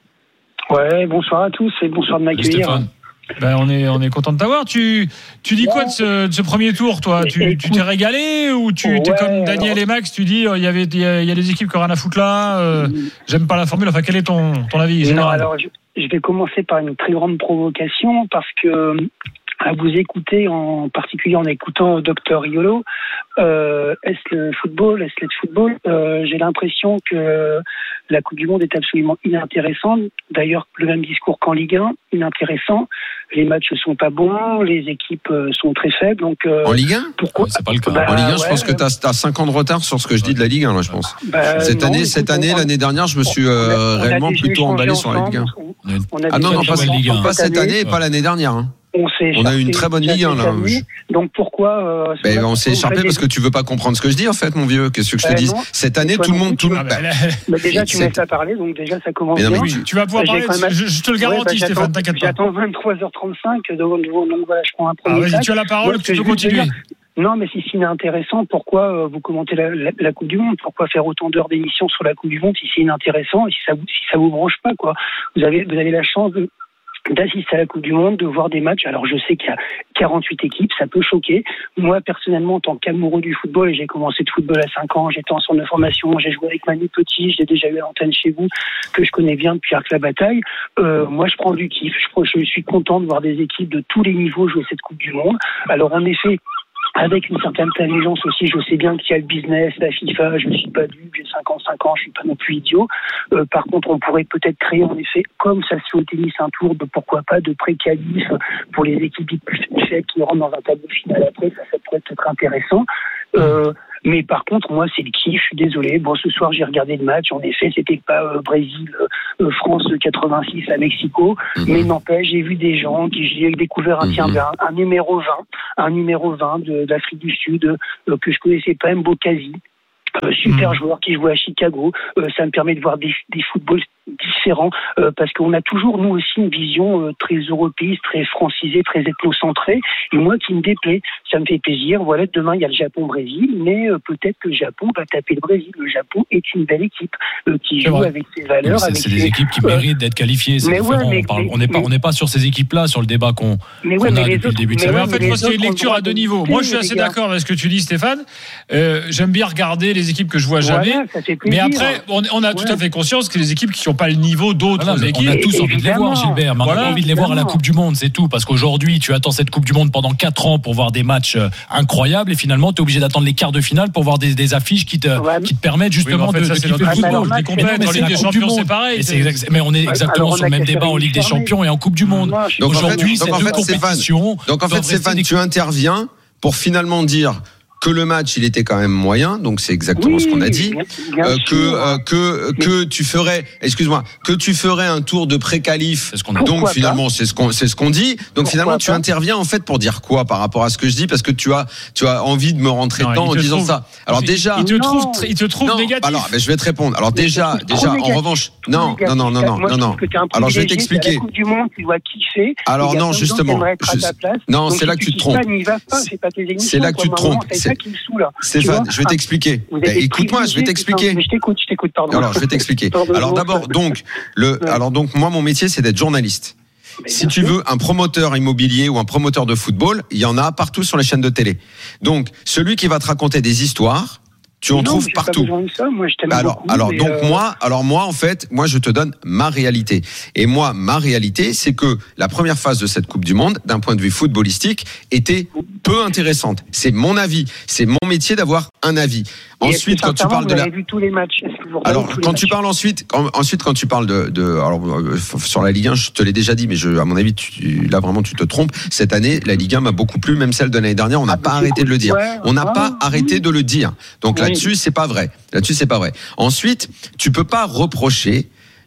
Ouais, bonsoir à tous et bonsoir de m'accueillir. Ben, on est, on est content de t'avoir. Tu, tu dis ouais. quoi de ce, de ce premier tour, toi ? Tu, Écoute, tu t'es régalé ou tu ouais, t'es comme Daniel alors... et Max, tu dis, il y avait, il y a, il y a des équipes qui ont rien à foutre là. Euh, mmh. J'aime pas la formule. Enfin, quel est ton, ton avis général ? Non, alors, je, je vais commencer par une très grande provocation parce que à vous écouter, en particulier en écoutant Docteur Riolo, euh, est-ce le football, est-ce le football euh, j'ai l'impression que la Coupe du Monde est absolument inintéressante. D'ailleurs, le même discours qu'en Ligue un, inintéressant. Les matchs sont pas bons, les équipes sont très faibles. Donc, euh, en Ligue un pourquoi c'est pas le cas. Bah, en Ligue un, ouais, je pense que tu as cinq ans de retard sur ce que je dis de la Ligue un, là, je pense. Bah, cette non, année, cette année, on, l'année dernière, je me suis euh, on a, réellement on a plutôt emballé sur la Ligue un. On, on a ah non, non, pas, pas, pas cette année et pas l'année dernière. Hein. On, on a eu une très bonne Ligue un, là. Donc pourquoi euh, ben, on s'est écharpé parce que tu veux pas comprendre ce que je dis, en fait, mon vieux. Qu'est-ce que je te euh, dis ? Cette année, tout le monde, tout le monde. Mais déjà, tu me laisses à parler, donc déjà, ça commence bien. Tu vas pouvoir parler, je te le garantis, Stéphane, t'inquiète pas. J'attends vingt-trois heures trente-cinq, donc voilà, je prends un premier. Vas-y, tu as la parole, tu peux continuer. Non, mais si c'est inintéressant, pourquoi vous commentez la, la, la Coupe du Monde ? Pourquoi faire autant d'heures d'émission sur la Coupe du Monde si c'est inintéressant et si ça, si ça vous branche pas, quoi ? Vous avez, vous avez la chance de d'assister à la Coupe du Monde, de voir des matchs. Alors je sais qu'il y a quarante-huit équipes, ça peut choquer. Moi personnellement, en tant qu'amoureux du football, et j'ai commencé de football à cinq ans, j'étais en centre de formation, j'ai joué avec Manu Petit, j'ai déjà eu à l'antenne chez vous, que je connais bien depuis Arc la Bataille. Euh, moi je prends du kiff, je, je suis content de voir des équipes de tous les niveaux jouer cette Coupe du Monde. Alors en effet, avec une certaine intelligence aussi, je sais bien qu'il y a le business, la FIFA, je ne suis pas dupe, j'ai cinquante-cinq ans, je ne suis pas non plus idiot. Euh, par contre, on pourrait peut-être créer en effet, comme ça se fait au tennis, un tour de pourquoi pas de pré-qualif pour les équipes plus faibles qui rentrent dans un tableau final après, ça, ça pourrait être intéressant. Euh, mais par contre, moi, c'est le kiff, je suis désolé. Bon, ce soir, j'ai regardé le match. En effet, c'était pas euh, Brésil, euh, France quatre-vingt-six à Mexico. Mm-hmm. Mais n'empêche, j'ai vu des gens qui, j'ai découvert un, mm-hmm. tiens, un, un numéro vingt, un numéro vingt de, d'Afrique du Sud, euh, que je connaissais pas, Mbokasi. Euh, super mmh. joueur qui jouait à Chicago. Euh, ça me permet de voir des, des footballs différents euh, parce qu'on a toujours nous aussi une vision euh, très européiste, très francisée, très ethnocentrée. Et moi qui me déplaît, ça me fait plaisir. Voilà, demain il y a le Japon-Brésil, mais euh, peut-être que le Japon va taper le Brésil. Le Japon est une belle équipe euh, qui c'est joue vrai. Avec ses valeurs. C'est, avec c'est ses... des équipes qui méritent d'être qualifiées. C'est différent. Ouais, mais, on parle, on n'est pas, on n'est pas sur ces équipes-là sur le débat qu'on, mais qu'on ouais, a depuis autres, le début. Mais, de mais ouais, en fait, moi c'est une lecture à deux niveaux. Moi je suis assez d'accord avec ce que tu dis, Stéphane. Euh, j'aime bien regarder les équipes que je vois jamais. Voilà, mais après, on, on a ouais. tout à fait conscience que les équipes qui n'ont pas le niveau d'autres voilà, équipes. On a tous envie de les voir, Gilbert. Mais voilà, on a envie de les voir à la Coupe du Monde, c'est tout. Parce qu'aujourd'hui, tu attends cette Coupe du Monde pendant quatre ans pour voir des matchs incroyables et finalement, tu es obligé d'attendre les quarts de finale pour voir des, des affiches qui te, ouais. qui te permettent justement oui, en fait, de, ça, de kiffer le football. Mais complète, mais en Ligue des Champions, c'est pareil. C'est exact, mais on est exactement Alors, sur le même débat en Ligue des Champions et en Coupe du Monde. Aujourd'hui, c'est deux compétitions. Donc en fait, Stéphane, tu interviens pour finalement dire que le match il était quand même moyen, donc c'est exactement oui, ce qu'on a dit. Bien, bien euh, que euh, que que tu ferais, excuse-moi, que tu ferais un tour de pré-qualif. C'est ce qu'on a. Donc Pourquoi finalement pas c'est ce qu'on c'est ce qu'on dit. Donc Pourquoi finalement tu pas interviens en fait pour dire quoi par rapport à ce que je dis parce que tu as tu as envie de me rentrer dedans en disant trouve, ça. Alors déjà il te trouve il te trouve non, négatif. Alors mais je vais te répondre. Alors déjà déjà en revanche non non non non non non non. Alors je vais t'expliquer. Alors non justement non c'est là que tu te trompes. C'est là que tu te trompes. Stéphane, je vais t'expliquer. Eh, écoute-moi, je vais t'expliquer. Je t'écoute, je t'écoute, pardon. Alors, je vais t'expliquer. Alors d'abord, donc, le, alors donc, moi, mon métier, c'est d'être journaliste. Mais si tu veux un promoteur immobilier ou un promoteur de football, il y en a partout sur les chaînes de télé. Donc, celui qui va te raconter des histoires, tu en non, trouves partout. Pas de ça. Moi, je t'aime alors, beaucoup, alors donc euh... moi, alors moi en fait, moi je te donne ma réalité. Et moi, ma réalité, c'est que la première phase de cette Coupe du Monde, d'un point de vue footballistique, était peu intéressante. C'est mon avis, c'est mon métier d'avoir un avis. Et ensuite, quand tu parles de la, vu tous les matchs. alors quand tu parles ensuite, quand, ensuite quand tu parles de, de, alors sur la Ligue un, je te l'ai déjà dit, mais je, à mon avis, tu, là vraiment tu te trompes. Cette année, la Ligue un m'a beaucoup plu, même celle de l'année dernière. On n'a ah, pas arrêté cool. de le dire. Ouais, on n'a ouais, pas ouais. arrêté de le dire. Donc oui. là-dessus, c'est pas vrai. Là-dessus, c'est pas vrai. Ensuite, tu peux pas reprocher.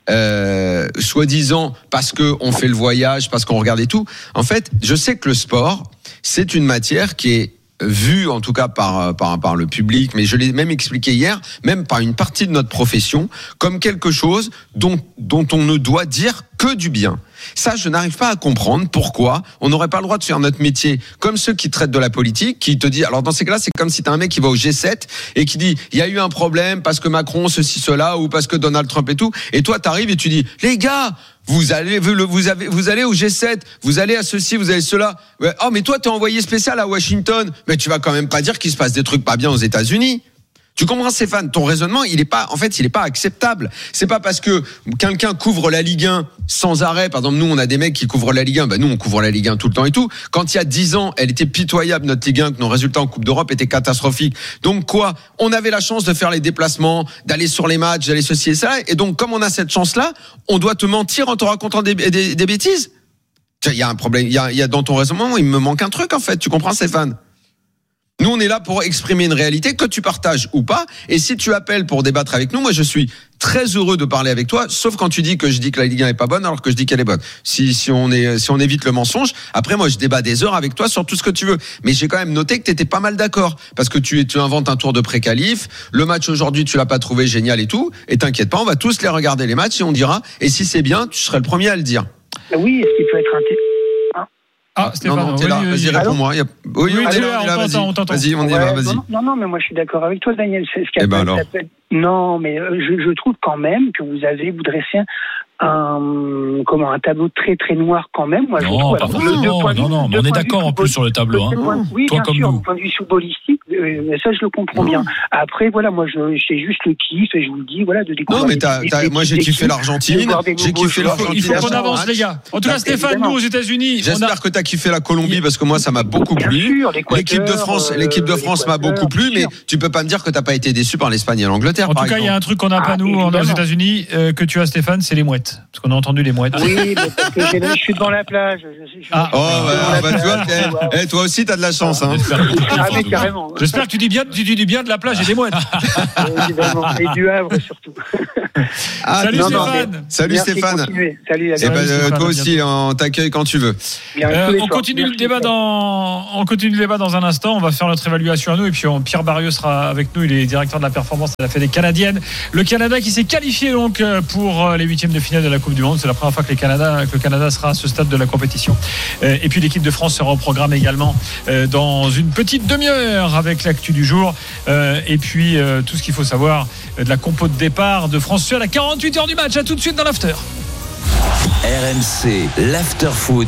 Euh, soi-disant parce que on fait le voyage, parce qu'on regarde et tout. En fait, je sais que le sport, c'est une matière qui est vue, en tout cas par par par le public, mais je l'ai même expliqué hier, même par une partie de notre profession, comme quelque chose dont dont on ne doit dire que du bien. Ça, je n'arrive pas à comprendre pourquoi on n'aurait pas le droit de faire notre métier comme ceux qui traitent de la politique, qui te disent, alors dans ces cas-là, c'est comme si t'as un mec qui va au G sept et qui dit, il y a eu un problème parce que Macron, ceci, cela, ou parce que Donald Trump et tout, et toi, t'arrives et tu dis, les gars, vous allez, vous avez, vous allez au G sept, vous allez à ceci, vous allez cela. Oh, mais toi, t'es envoyé spécial à Washington, mais tu vas quand même pas dire qu'il se passe des trucs pas bien aux États-Unis. Tu comprends, Stéphane? Ton raisonnement, il est pas, en fait, il est pas acceptable. C'est pas parce que quelqu'un couvre la Ligue un sans arrêt. Par exemple, nous, on a des mecs qui couvrent la Ligue un. Ben, nous, on couvre la Ligue un tout le temps et tout. Quand il y a dix ans, elle était pitoyable, notre Ligue un, que nos résultats en Coupe d'Europe étaient catastrophiques. Donc, quoi? On avait la chance de faire les déplacements, d'aller sur les matchs, d'aller ceci et ça. Et donc, comme on a cette chance-là, on doit te mentir en te racontant des, des, des bêtises? Il y a un problème. Il y a, il y a dans ton raisonnement, il me manque un truc, en fait. Tu comprends, Stéphane? Nous, on est là pour exprimer une réalité que tu partages ou pas. Et si tu appelles pour débattre avec nous, moi, je suis très heureux de parler avec toi, sauf quand tu dis que je dis que la Ligue un est pas bonne alors que je dis qu'elle est bonne. Si, si on est, si on évite le mensonge, après, moi, je débat des heures avec toi sur tout ce que tu veux. Mais j'ai quand même noté que t'étais pas mal d'accord. Parce que tu, tu inventes un tour de pré-qualif. Le match aujourd'hui, tu l'as pas trouvé génial et tout. Et t'inquiète pas, on va tous les regarder les matchs et on dira. Et si c'est bien, tu serais le premier à le dire. Oui, est-ce qu'il peut être inté- Ah, Stéphane, non, non, t'es là, oui, vas-y, réponds-moi. A... Oui, oui, t'es là, là, vas-y. On vas-y, on y va, vas-y. Non, non, mais moi, je suis d'accord avec toi, Daniel. C'est ce eh ben alors. Non, mais je, je trouve quand même que vous avez, vous dressez un, un comment un tableau très très noir quand même. Moi, je non, trouve, pas alors, forcément. de point de Non, vue- non, mais de on est point de d'accord vue en plus sur le tableau. Hein. de point- oui, Toi bien comme sûr, nous. du point de vue footballistique, euh, ça je le comprends Non. bien. Après, voilà, moi, je c'est juste le kiff et je vous le dis, voilà, de découvrir. Non, mais des- t'as, des- t'as- des moi j'ai petites kiffé équipes, l'Argentine, de voir des j'ai nouveaux kiffé joueurs. l'Argentine. Il faut qu'on à avance, chaque les gars. En tout cas, Bah, Stéphane, évidemment. nous aux États-Unis, on a... J'espère que tu as kiffé la Colombie parce que moi ça m'a beaucoup Bien plu. sûr, l'Équateur, L'équipe de France, euh, l'équipe de France m'a l'Équateur, beaucoup plu, bien mais sûr. tu peux pas me dire que t'as pas été déçu par l'Espagne et l'Angleterre. En par tout cas, il y a exemple. un truc qu'on n'a pas Ah, nous aux évidemment. États-Unis euh, que tu as, Stéphane, c'est les mouettes. Parce qu'on a entendu les mouettes. Oui, mais parce que j'ai- je suis devant la plage. Je, je, je- Ah. Oh, je suis devant bah, la bah, tu vois, plage, eh, ouais. eh, toi aussi t'as de la chance. Hein. Ah, mais carrément. J'espère que tu dis bien, tu dis bien de la plage et des mouettes. Euh, évidemment. Et du Havre surtout. Ah, Salut non, non, Stéphane. mais- Salut Merci, Stéphane. continuez. Salut, à Eh ben, bientôt. euh, Stéphane, toi à aussi, on t'accueille quand tu veux. Bien, Euh, tous les on soirs. continue le Merci, débat Stéphane. dans on continue le débat dans un instant. On va faire notre évaluation à nous et puis on- Pierre Barrieux sera avec nous. Il est directeur de la performance de la Fédé canadienne. Le Canada qui s'est qualifié donc euh, pour euh, les huitièmes de finale de la Coupe du Monde. C'est la première fois que, les Canada, que le Canada sera à ce stade de la compétition. Euh, Et puis l'équipe de France sera au programme également euh, dans une petite demi-heure avec l'actu du jour. Euh, Et puis euh, tout ce qu'il faut savoir euh, de la compo de départ de France-Suède à quarante-huit heures du match. À tout de suite dans l'after. R M C, l'after-foot.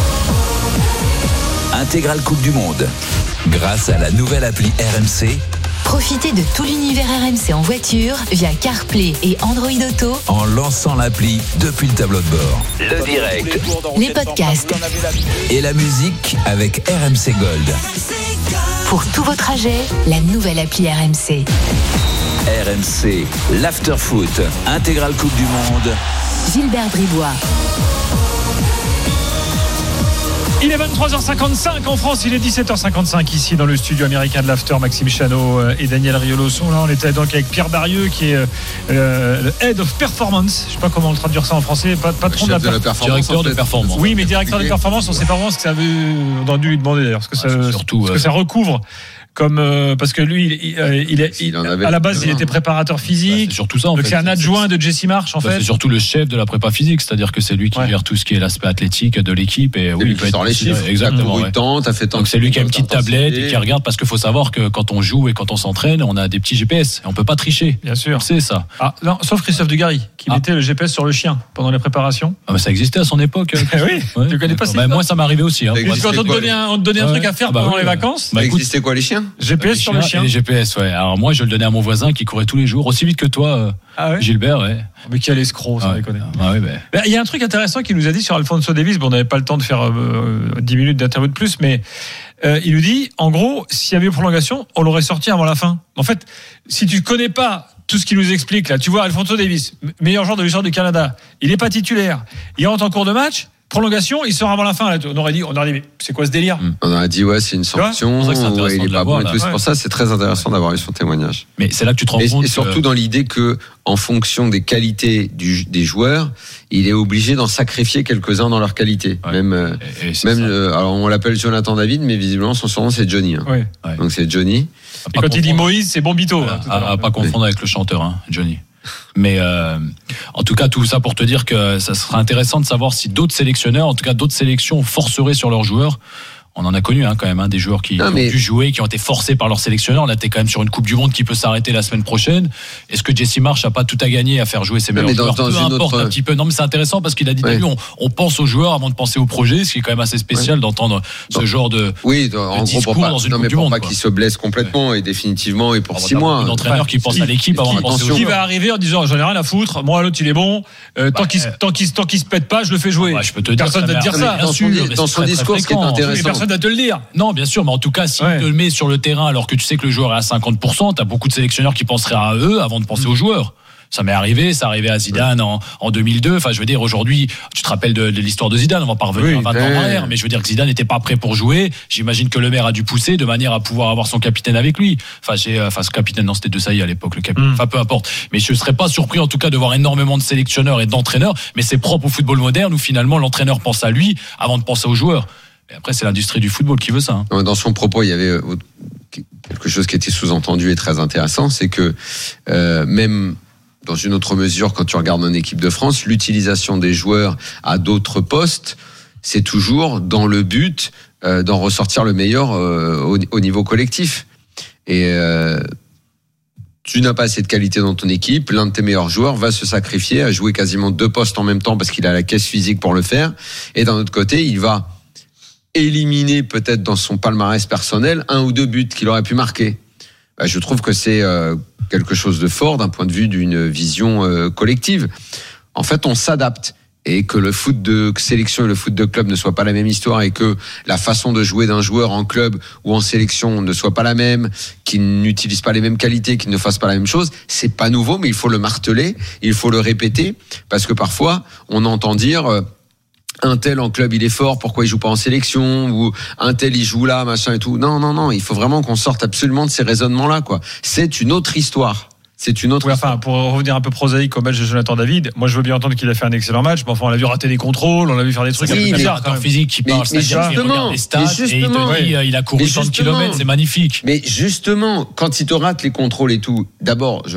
Intégrale Coupe du Monde. Grâce à la nouvelle appli R M C, Profitez de tout l'univers R M C en voiture via CarPlay et Android Auto, en lançant l'appli depuis le tableau de bord. Le direct les podcasts. et la musique avec R M C Gold. Pour tous vos trajets, la nouvelle appli R M C. R M C, l'after-foot. Intégrale Coupe du Monde. Gilbert Bribois. Il est vingt-trois heures cinquante-cinq en France, il est dix-sept heures cinquante-cinq ici dans le studio américain de l'After. Maxime Chano et Daniel Riolo sont là. On était donc avec Pierre Barrieux qui est euh, le Head of Performance. Je sais pas comment on traduire ça en français. Pas- Patron de la, Chef de la per- performance. Directeur en de fait. performance. Oui, mais directeur de performance, on sait pas vraiment ce que ça veut. On a dû lui demander d'ailleurs ce que, Ah, ça, c'est surtout, ce que euh, ça recouvre. Comme euh, parce que lui, il, il, euh, il est, Il en il- avait à la base, il besoin. était préparateur Bah, physique. c'est surtout ça en donc fait. c'est un adjoint de Jesse March en Bah, fait. c'est surtout le chef de la prépa physique, c'est-à-dire que c'est lui qui Ouais. gère tout ce qui est l'aspect athlétique de l'équipe et C'est oui, lui il peut qui être sort les considéré- chiffres. exactement. T'as couru ouais. tant, t'as fait tant. Donc c'est lui qui a une de petite intensité. tablette et qui regarde parce qu'il faut savoir que quand on joue et quand on s'entraîne, on a des petits G P S et on peut pas tricher. Bien sûr. C'est ça. Ah, non, sauf Christophe Dugarry qui Ah. mettait le G P S sur le chien pendant les préparations. Ah, mais ça existait à son époque. euh, oui. Ouais. Tu connais pas Bah, cette moi ça m'est arrivé aussi. Hein. Ça Moi, existe. Quand on te quoi, donnait un, on te donnait un Ouais. truc à faire Ah bah pendant oui, les ouais. vacances, Ça Bah, écoute, existait quoi les chiens? G P S sur le chiens chien. et les G P S, ouais. Alors moi je le donnais à mon voisin qui courait tous les jours, aussi vite que toi, euh, Ah ouais. Gilbert, ouais. Mais quel escroc, ça Ah ouais. déconne. Ah ouais, ben. Ben, il y a un truc intéressant qu'il nous a dit sur Alphonso Davies. Bon, on n'avait pas le temps de faire euh, dix minutes d'interview de plus, mais euh, il nous dit, en gros, s'il y avait eu prolongation, on l'aurait sorti avant la fin. En fait, si tu connais pas tout ce qu'il nous explique là, tu vois, Alphonso Davies, meilleur joueur de l'histoire du Canada, il n'est pas titulaire, il rentre en cours de match. Prolongation, il sort avant la fin. Là. On aurait dit, on aurait dit, mais c'est quoi ce délire? On a dit ouais c'est une vois, sanction, c'est pour ça que c'est intéressant ouais, il de est pas l'avoir, bon et là. tout. C'est Ouais. pour ça c'est très intéressant d'avoir eu son témoignage. Mais c'est là que tu te rends Et, compte. et surtout que- dans l'idée que, en fonction des qualités du, des joueurs, il est obligé d'en sacrifier quelques-uns dans leur qualité. Ouais. Même, euh, et- et c'est même, ça. euh, alors on l'appelle Jonathan David, mais visiblement son surnom c'est Johnny. hein. Ouais. Ouais. Donc c'est Johnny. À Et pas quand il dit confondre- Moïse, c'est Bombito. Voilà, là, tout à à, l'heure. à pas confondre avec le chanteur, hein, Johnny. Mais euh, en tout cas, tout ça pour te dire que ça sera intéressant de savoir si d'autres sélectionneurs, en tout cas d'autres sélections, forceraient sur leurs joueurs. On en a connu hein, quand même hein, des joueurs qui, Non, qui ont mais- dû jouer, qui ont été forcés par leur sélectionneur. Là, t'es quand même sur une Coupe du Monde qui peut s'arrêter la semaine prochaine. Est-ce que Jesse Marsh a pas tout à gagner à faire jouer ses Non, meilleurs mais dans- joueurs dans Peu une importe autre- un petit peu. Non, mais c'est intéressant parce qu'il a dit Ouais. t'as vu, on, on pense aux joueurs avant de penser au projet, ce qui est quand même assez spécial d'entendre ce Dans- genre de. Oui, en gros discours pour pas, dans une non, Coupe mais du pour Monde, pas quoi. qu'il se blesse complètement et définitivement et pour Alors, six t'as mois. beaucoup d'entraîneurs qui pensent à l'équipe avant de penser aux attention. Qui joueurs. va arriver en disant, j'en ai rien à foutre, moi l'autre il est bon, euh, tant Bah, qu'il se- euh, tant qu'il se- tant qu'il se pète pas, je le fais jouer. Bah, je peux te dire, Personne ça va te m'est dire arrivé, ça. bien Dans sûr, son- mais dans c'est son très, très discours, ce qui est fréquent. intéressant. Mais personne va te le dire. Non, bien sûr, mais en tout cas, si Ouais. tu te le mets sur le terrain alors que tu sais que le joueur est à cinquante pour cent, t'as beaucoup de sélectionneurs qui penseraient à eux avant de penser aux joueurs. Ça m'est arrivé, ça arrivait à Zidane en, en deux mille deux. Enfin, je veux dire, aujourd'hui, tu te rappelles de, de l'histoire de Zidane, on va pas revenir Oui, à vingt ans ouais. en arrière, mais je veux dire que Zidane n'était pas prêt pour jouer. J'imagine que le maire a dû pousser de manière à pouvoir avoir son capitaine avec lui. Enfin, j'ai, enfin, ce capitaine, non, c'était De Sailly à l'époque, le capitaine. Mm. Enfin, peu importe. Mais je serais pas surpris, en tout cas, de voir énormément de sélectionneurs et d'entraîneurs, mais c'est propre au football moderne où finalement l'entraîneur pense à lui avant de penser aux joueurs. Et après, c'est l'industrie du football qui veut ça. hein. Dans son propos, il y avait euh, quelque chose qui était sous-entendu et très intéressant, c'est que euh, même dans une autre mesure, quand tu regardes en équipe de France, l'utilisation des joueurs à d'autres postes, c'est toujours dans le but euh, d'en ressortir le meilleur euh, au, au niveau collectif. Et euh, tu n'as pas assez de qualité dans ton équipe, l'un de tes meilleurs joueurs va se sacrifier à jouer quasiment deux postes en même temps parce qu'il a la caisse physique pour le faire. Et d'un autre côté, il va éliminer peut-être dans son palmarès personnel un ou deux buts qu'il aurait pu marquer. Bah, je trouve que c'est euh, quelque chose de fort d'un point de vue d'une vision euh, collective. En fait, on s'adapte. Et que le foot de sélection et le foot de club ne soient pas la même histoire et que la façon de jouer d'un joueur en club ou en sélection ne soit pas la même, qu'il n'utilise pas les mêmes qualités, qu'il ne fasse pas la même chose, c'est pas nouveau, mais il faut le marteler, il faut le répéter, parce que parfois, on entend dire... Euh, un tel en club il est fort, pourquoi il joue pas en sélection, ou un tel il joue là, machin et tout. Non, non, non, il faut vraiment qu'on sorte absolument de ces raisonnements-là, quoi. C'est une autre histoire. C'est une autre. Oui, enfin, pour revenir un peu prosaïque au match de Jonathan David, moi je veux bien entendre qu'il a fait un excellent match, mais enfin on l'a vu rater des contrôles, on l'a vu faire des trucs. Oui, mais un physique qui parle, mais justement, les stats, mais justement, et il, te dit, il a couru cent kilomètres, c'est magnifique. Mais justement, quand il te rate les contrôles et tout, d'abord, je